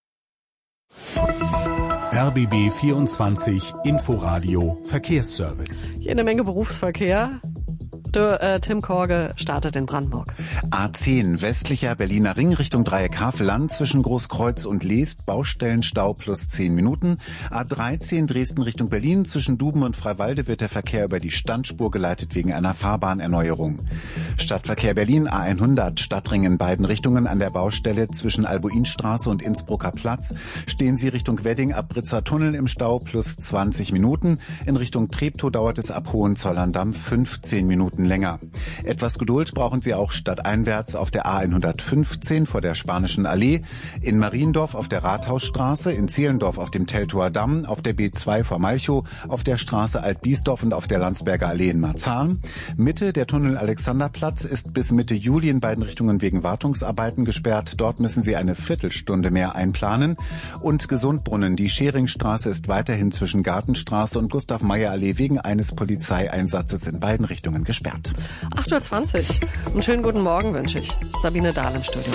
RBB 24 Inforadio Verkehrsservice. Hier eine Menge Berufsverkehr. Tim Korge startet in Brandenburg. A10 westlicher Berliner Ring Richtung Dreieck-Havelland zwischen Großkreuz und Leest Baustellenstau plus 10 Minuten. A13 Dresden Richtung Berlin zwischen Duben und Freiwalde wird der Verkehr über die Standspur geleitet wegen einer Fahrbahnerneuerung. Stadtverkehr Berlin A100 Stadtring in beiden Richtungen an der Baustelle zwischen Albuinstraße und Innsbrucker Platz. Stehen Sie Richtung Wedding ab Britzer Tunnel im Stau plus 20 Minuten. In Richtung Treptow dauert es ab Hohenzollern-Damm 15 Minuten länger. Etwas Geduld brauchen Sie auch stadteinwärts auf der A115 vor der Spanischen Allee, in Mariendorf auf der Rathausstraße, in Zehlendorf auf dem Teltower Damm, auf der B2 vor Malchow, auf der Straße Altbiesdorf und auf der Landsberger Allee in Marzahn. Mitte der Tunnel Alexanderplatz ist bis Mitte Juli in beiden Richtungen wegen Wartungsarbeiten gesperrt. Dort müssen Sie eine Viertelstunde mehr einplanen. Und Gesundbrunnen, die Scheringstraße ist weiterhin zwischen Gartenstraße und Gustav-Meyer-Allee wegen eines Polizeieinsatzes in beiden Richtungen gesperrt. 8.20 Uhr. Einen schönen guten Morgen wünsche ich. Sabine Dahl im Studio.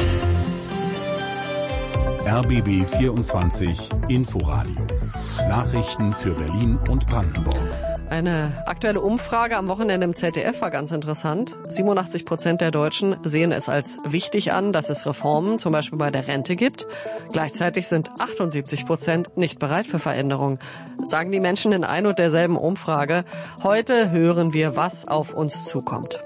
RBB 24 Inforadio. Nachrichten für Berlin und Brandenburg. Eine aktuelle Umfrage am Wochenende im ZDF war ganz interessant. 87% der Deutschen sehen es als wichtig an, dass es Reformen, zum Beispiel bei der Rente, gibt. Gleichzeitig sind 78% nicht bereit für Veränderungen, sagen die Menschen in ein und derselben Umfrage. Heute hören wir, was auf uns zukommt.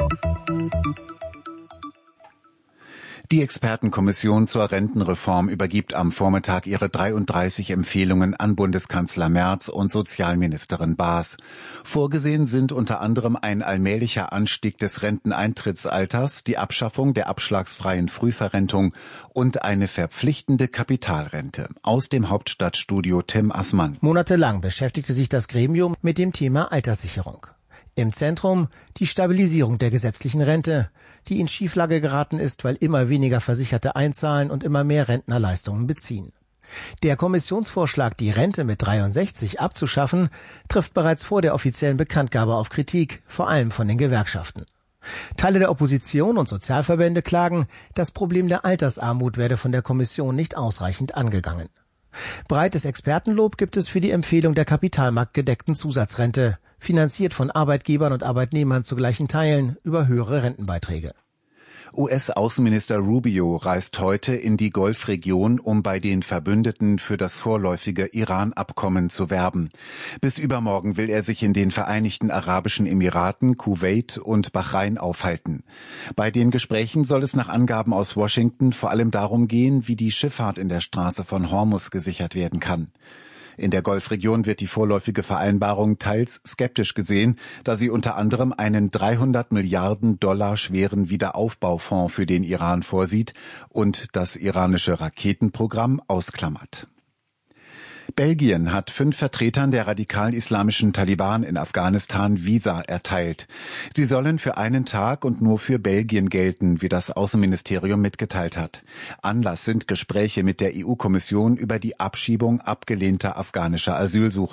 Die Expertenkommission zur Rentenreform übergibt am Vormittag ihre 33 Empfehlungen an Bundeskanzler Merz und Sozialministerin Baas. Vorgesehen sind unter anderem ein allmählicher Anstieg des Renteneintrittsalters, die Abschaffung der abschlagsfreien Frühverrentung und eine verpflichtende Kapitalrente. Aus dem Hauptstadtstudio Tim Assmann. Monatelang beschäftigte sich das Gremium mit dem Thema Alterssicherung. Im Zentrum die Stabilisierung der gesetzlichen Rente, die in Schieflage geraten ist, weil immer weniger Versicherte einzahlen und immer mehr Rentner Leistungen beziehen. Der Kommissionsvorschlag, die Rente mit 63 abzuschaffen, trifft bereits vor der offiziellen Bekanntgabe auf Kritik, vor allem von den Gewerkschaften. Teile der Opposition und Sozialverbände klagen, das Problem der Altersarmut werde von der Kommission nicht ausreichend angegangen. Breites Expertenlob gibt es für die Empfehlung der kapitalmarktgedeckten Zusatzrente, finanziert von Arbeitgebern und Arbeitnehmern zu gleichen Teilen über höhere Rentenbeiträge. US-Außenminister Rubio reist heute in die Golfregion, um bei den Verbündeten für das vorläufige Iran-Abkommen zu werben. Bis übermorgen will er sich in den Vereinigten Arabischen Emiraten, Kuwait und Bahrain aufhalten. Bei den Gesprächen soll es nach Angaben aus Washington vor allem darum gehen, wie die Schifffahrt in der Straße von Hormuz gesichert werden kann. In der Golfregion wird die vorläufige Vereinbarung teils skeptisch gesehen, da sie unter anderem einen 300 Milliarden $ schweren Wiederaufbaufonds für den Iran vorsieht und das iranische Raketenprogramm ausklammert. Belgien hat 5 Vertretern der radikal-islamischen Taliban in Afghanistan Visa erteilt. Sie sollen für einen Tag und nur für Belgien gelten, wie das Außenministerium mitgeteilt hat. Anlass sind Gespräche mit der EU-Kommission über die Abschiebung abgelehnter afghanischer Asylsuchender.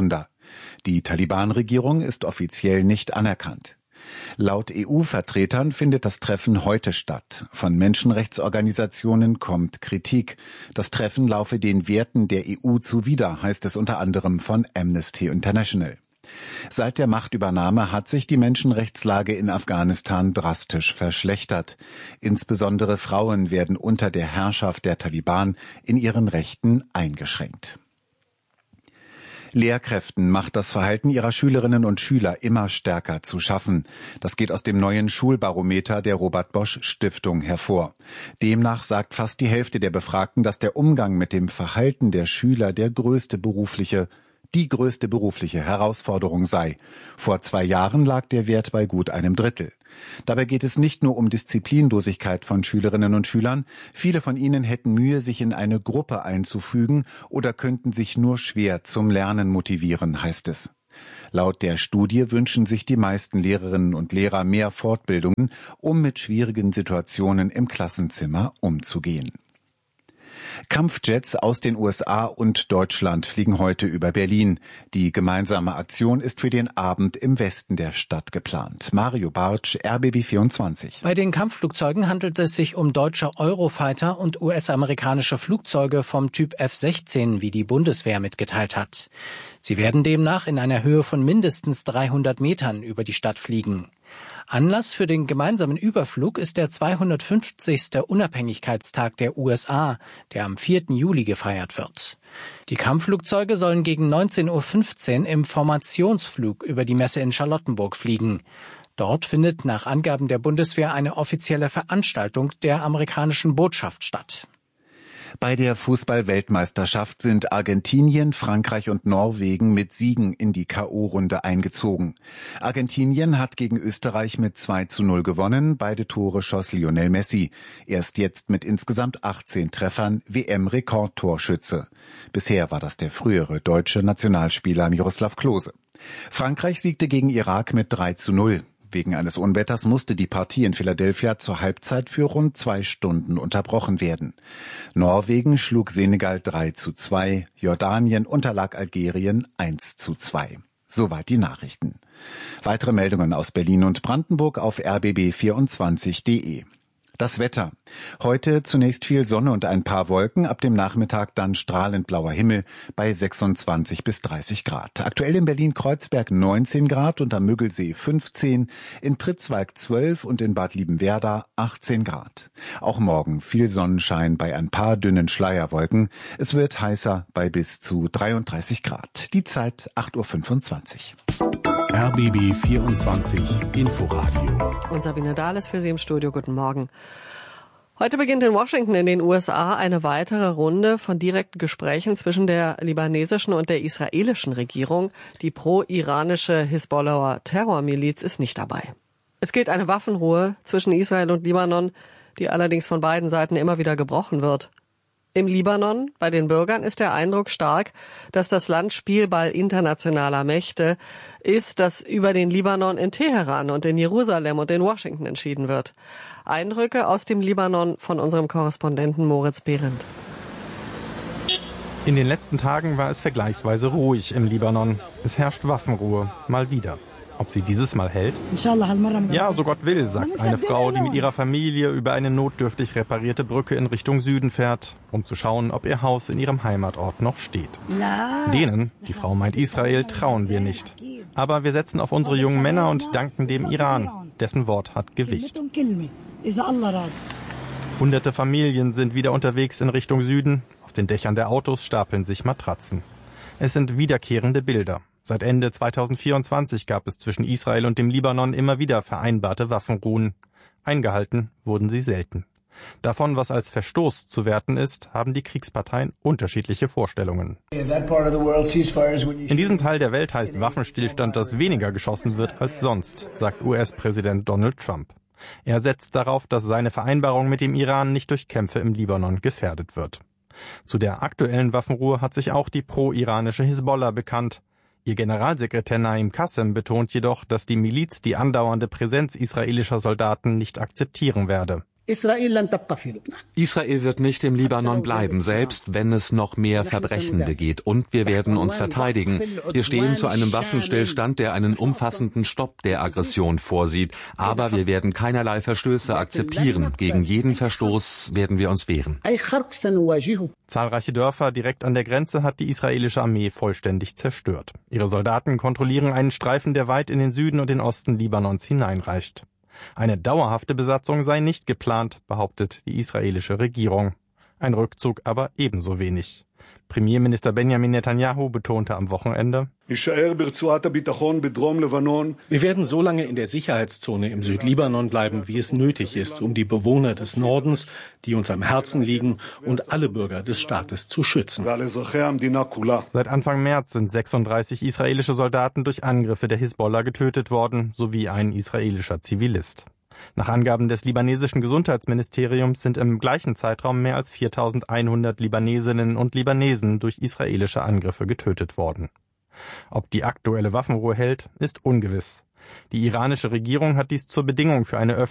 Die Taliban-Regierung ist offiziell nicht anerkannt. Laut EU-Vertretern findet das Treffen heute statt. Von Menschenrechtsorganisationen kommt Kritik. Das Treffen laufe den Werten der EU zuwider, heißt es unter anderem von Amnesty International. Seit der Machtübernahme hat sich die Menschenrechtslage in Afghanistan drastisch verschlechtert. Insbesondere Frauen werden unter der Herrschaft der Taliban in ihren Rechten eingeschränkt. Lehrkräften macht das Verhalten ihrer Schülerinnen und Schüler immer stärker zu schaffen. Das geht aus dem neuen Schulbarometer der Robert-Bosch-Stiftung hervor. Demnach sagt fast die Hälfte der Befragten, dass der Umgang mit dem Verhalten der Schüler die größte berufliche Herausforderung sei. Vor 2 Jahren lag der Wert bei gut einem Drittel. Dabei geht es nicht nur um Disziplinlosigkeit von Schülerinnen und Schülern. Viele von ihnen hätten Mühe, sich in eine Gruppe einzufügen oder könnten sich nur schwer zum Lernen motivieren, heißt es. Laut der Studie wünschen sich die meisten Lehrerinnen und Lehrer mehr Fortbildungen, um mit schwierigen Situationen im Klassenzimmer umzugehen. Kampfjets aus den USA und Deutschland fliegen heute über Berlin. Die gemeinsame Aktion ist für den Abend im Westen der Stadt geplant. Mario Bartsch, RBB 24. Bei den Kampfflugzeugen handelt es sich um deutsche Eurofighter und US-amerikanische Flugzeuge vom Typ F-16, wie die Bundeswehr mitgeteilt hat. Sie werden demnach in einer Höhe von mindestens 300 Metern über die Stadt fliegen. Anlass für den gemeinsamen Überflug ist der 250. Unabhängigkeitstag der USA, der am 4. Juli gefeiert wird. Die Kampfflugzeuge sollen gegen 19:15 Uhr im Formationsflug über die Messe in Charlottenburg fliegen. Dort findet nach Angaben der Bundeswehr eine offizielle Veranstaltung der amerikanischen Botschaft statt. Bei der Fußball-Weltmeisterschaft sind Argentinien, Frankreich und Norwegen mit Siegen in die K.O.-Runde eingezogen. Argentinien hat gegen Österreich mit 2:0 gewonnen. Beide Tore schoss Lionel Messi. Erst jetzt mit insgesamt 18 Treffern WM-Rekordtorschütze. Bisher war das der frühere deutsche Nationalspieler Miroslav Klose. Frankreich siegte gegen Irak mit 3:0. Wegen eines Unwetters musste die Partie in Philadelphia zur Halbzeit für rund 2 Stunden unterbrochen werden. Norwegen schlug Senegal 3:2, Jordanien unterlag Algerien 1:2. Soweit die Nachrichten. Weitere Meldungen aus Berlin und Brandenburg auf rbb24.de. Das Wetter. Heute zunächst viel Sonne und ein paar Wolken, ab dem Nachmittag dann strahlend blauer Himmel bei 26 bis 30 Grad. Aktuell in Berlin-Kreuzberg 19 Grad und am Müggelsee 15, in Pritzwalk 12 und in Bad Liebenwerda 18 Grad. Auch morgen viel Sonnenschein bei ein paar dünnen Schleierwolken. Es wird heißer bei bis zu 33 Grad. Die Zeit 8:25 Uhr. RBB 24 Inforadio. Und Sabine Dahl ist für Sie im Studio. Guten Morgen. Heute beginnt in Washington in den USA eine weitere Runde von direkten Gesprächen zwischen der libanesischen und der israelischen Regierung. Die pro-iranische Hisbollaher Terrormiliz ist nicht dabei. Es gilt eine Waffenruhe zwischen Israel und Libanon, die allerdings von beiden Seiten immer wieder gebrochen wird. Im Libanon, bei den Bürgern, ist der Eindruck stark, dass das Land Spielball internationaler Mächte ist, dass über den Libanon in Teheran und in Jerusalem und in Washington entschieden wird. Eindrücke aus dem Libanon von unserem Korrespondenten Moritz Behrendt. In den letzten Tagen war es vergleichsweise ruhig im Libanon. Es herrscht Waffenruhe, mal wieder. Ob sie dieses Mal hält? Ja, so Gott will, sagt eine Frau, die mit ihrer Familie über eine notdürftig reparierte Brücke in Richtung Süden fährt, um zu schauen, ob ihr Haus in ihrem Heimatort noch steht. Denen, die Frau meint Israel, trauen wir nicht. Aber wir setzen auf unsere jungen Männer und danken dem Iran. Dessen Wort hat Gewicht. Hunderte Familien sind wieder unterwegs in Richtung Süden. Auf den Dächern der Autos stapeln sich Matratzen. Es sind wiederkehrende Bilder. Seit Ende 2024 gab es zwischen Israel und dem Libanon immer wieder vereinbarte Waffenruhen. Eingehalten wurden sie selten. Davon, was als Verstoß zu werten ist, haben die Kriegsparteien unterschiedliche Vorstellungen. In diesem Teil der Welt heißt Waffenstillstand, dass weniger geschossen wird als sonst, sagt US-Präsident Donald Trump. Er setzt darauf, dass seine Vereinbarung mit dem Iran nicht durch Kämpfe im Libanon gefährdet wird. Zu der aktuellen Waffenruhe hat sich auch die pro-iranische Hisbollah bekannt. Ihr Generalsekretär Naim Qassem betont jedoch, dass die Miliz die andauernde Präsenz israelischer Soldaten nicht akzeptieren werde. Israel wird nicht im Libanon bleiben, selbst wenn es noch mehr Verbrechen begeht. Und wir werden uns verteidigen. Wir stehen zu einem Waffenstillstand, der einen umfassenden Stopp der Aggression vorsieht. Aber wir werden keinerlei Verstöße akzeptieren. Gegen jeden Verstoß werden wir uns wehren. Zahlreiche Dörfer direkt an der Grenze hat die israelische Armee vollständig zerstört. Ihre Soldaten kontrollieren einen Streifen, der weit in den Süden und den Osten Libanons hineinreicht. Eine dauerhafte Besatzung sei nicht geplant, behauptet die israelische Regierung. Ein Rückzug aber ebenso wenig. Premierminister Benjamin Netanyahu betonte am Wochenende: Wir werden so lange in der Sicherheitszone im Südlibanon bleiben, wie es nötig ist, um die Bewohner des Nordens, die uns am Herzen liegen, und alle Bürger des Staates zu schützen. Seit Anfang März sind 36 israelische Soldaten durch Angriffe der Hisbollah getötet worden, sowie ein israelischer Zivilist. Nach Angaben des libanesischen Gesundheitsministeriums sind im gleichen Zeitraum mehr als 4.100 Libanesinnen und Libanesen durch israelische Angriffe getötet worden. Ob die aktuelle Waffenruhe hält, ist ungewiss. Die iranische Regierung hat dies zur Bedingung für eine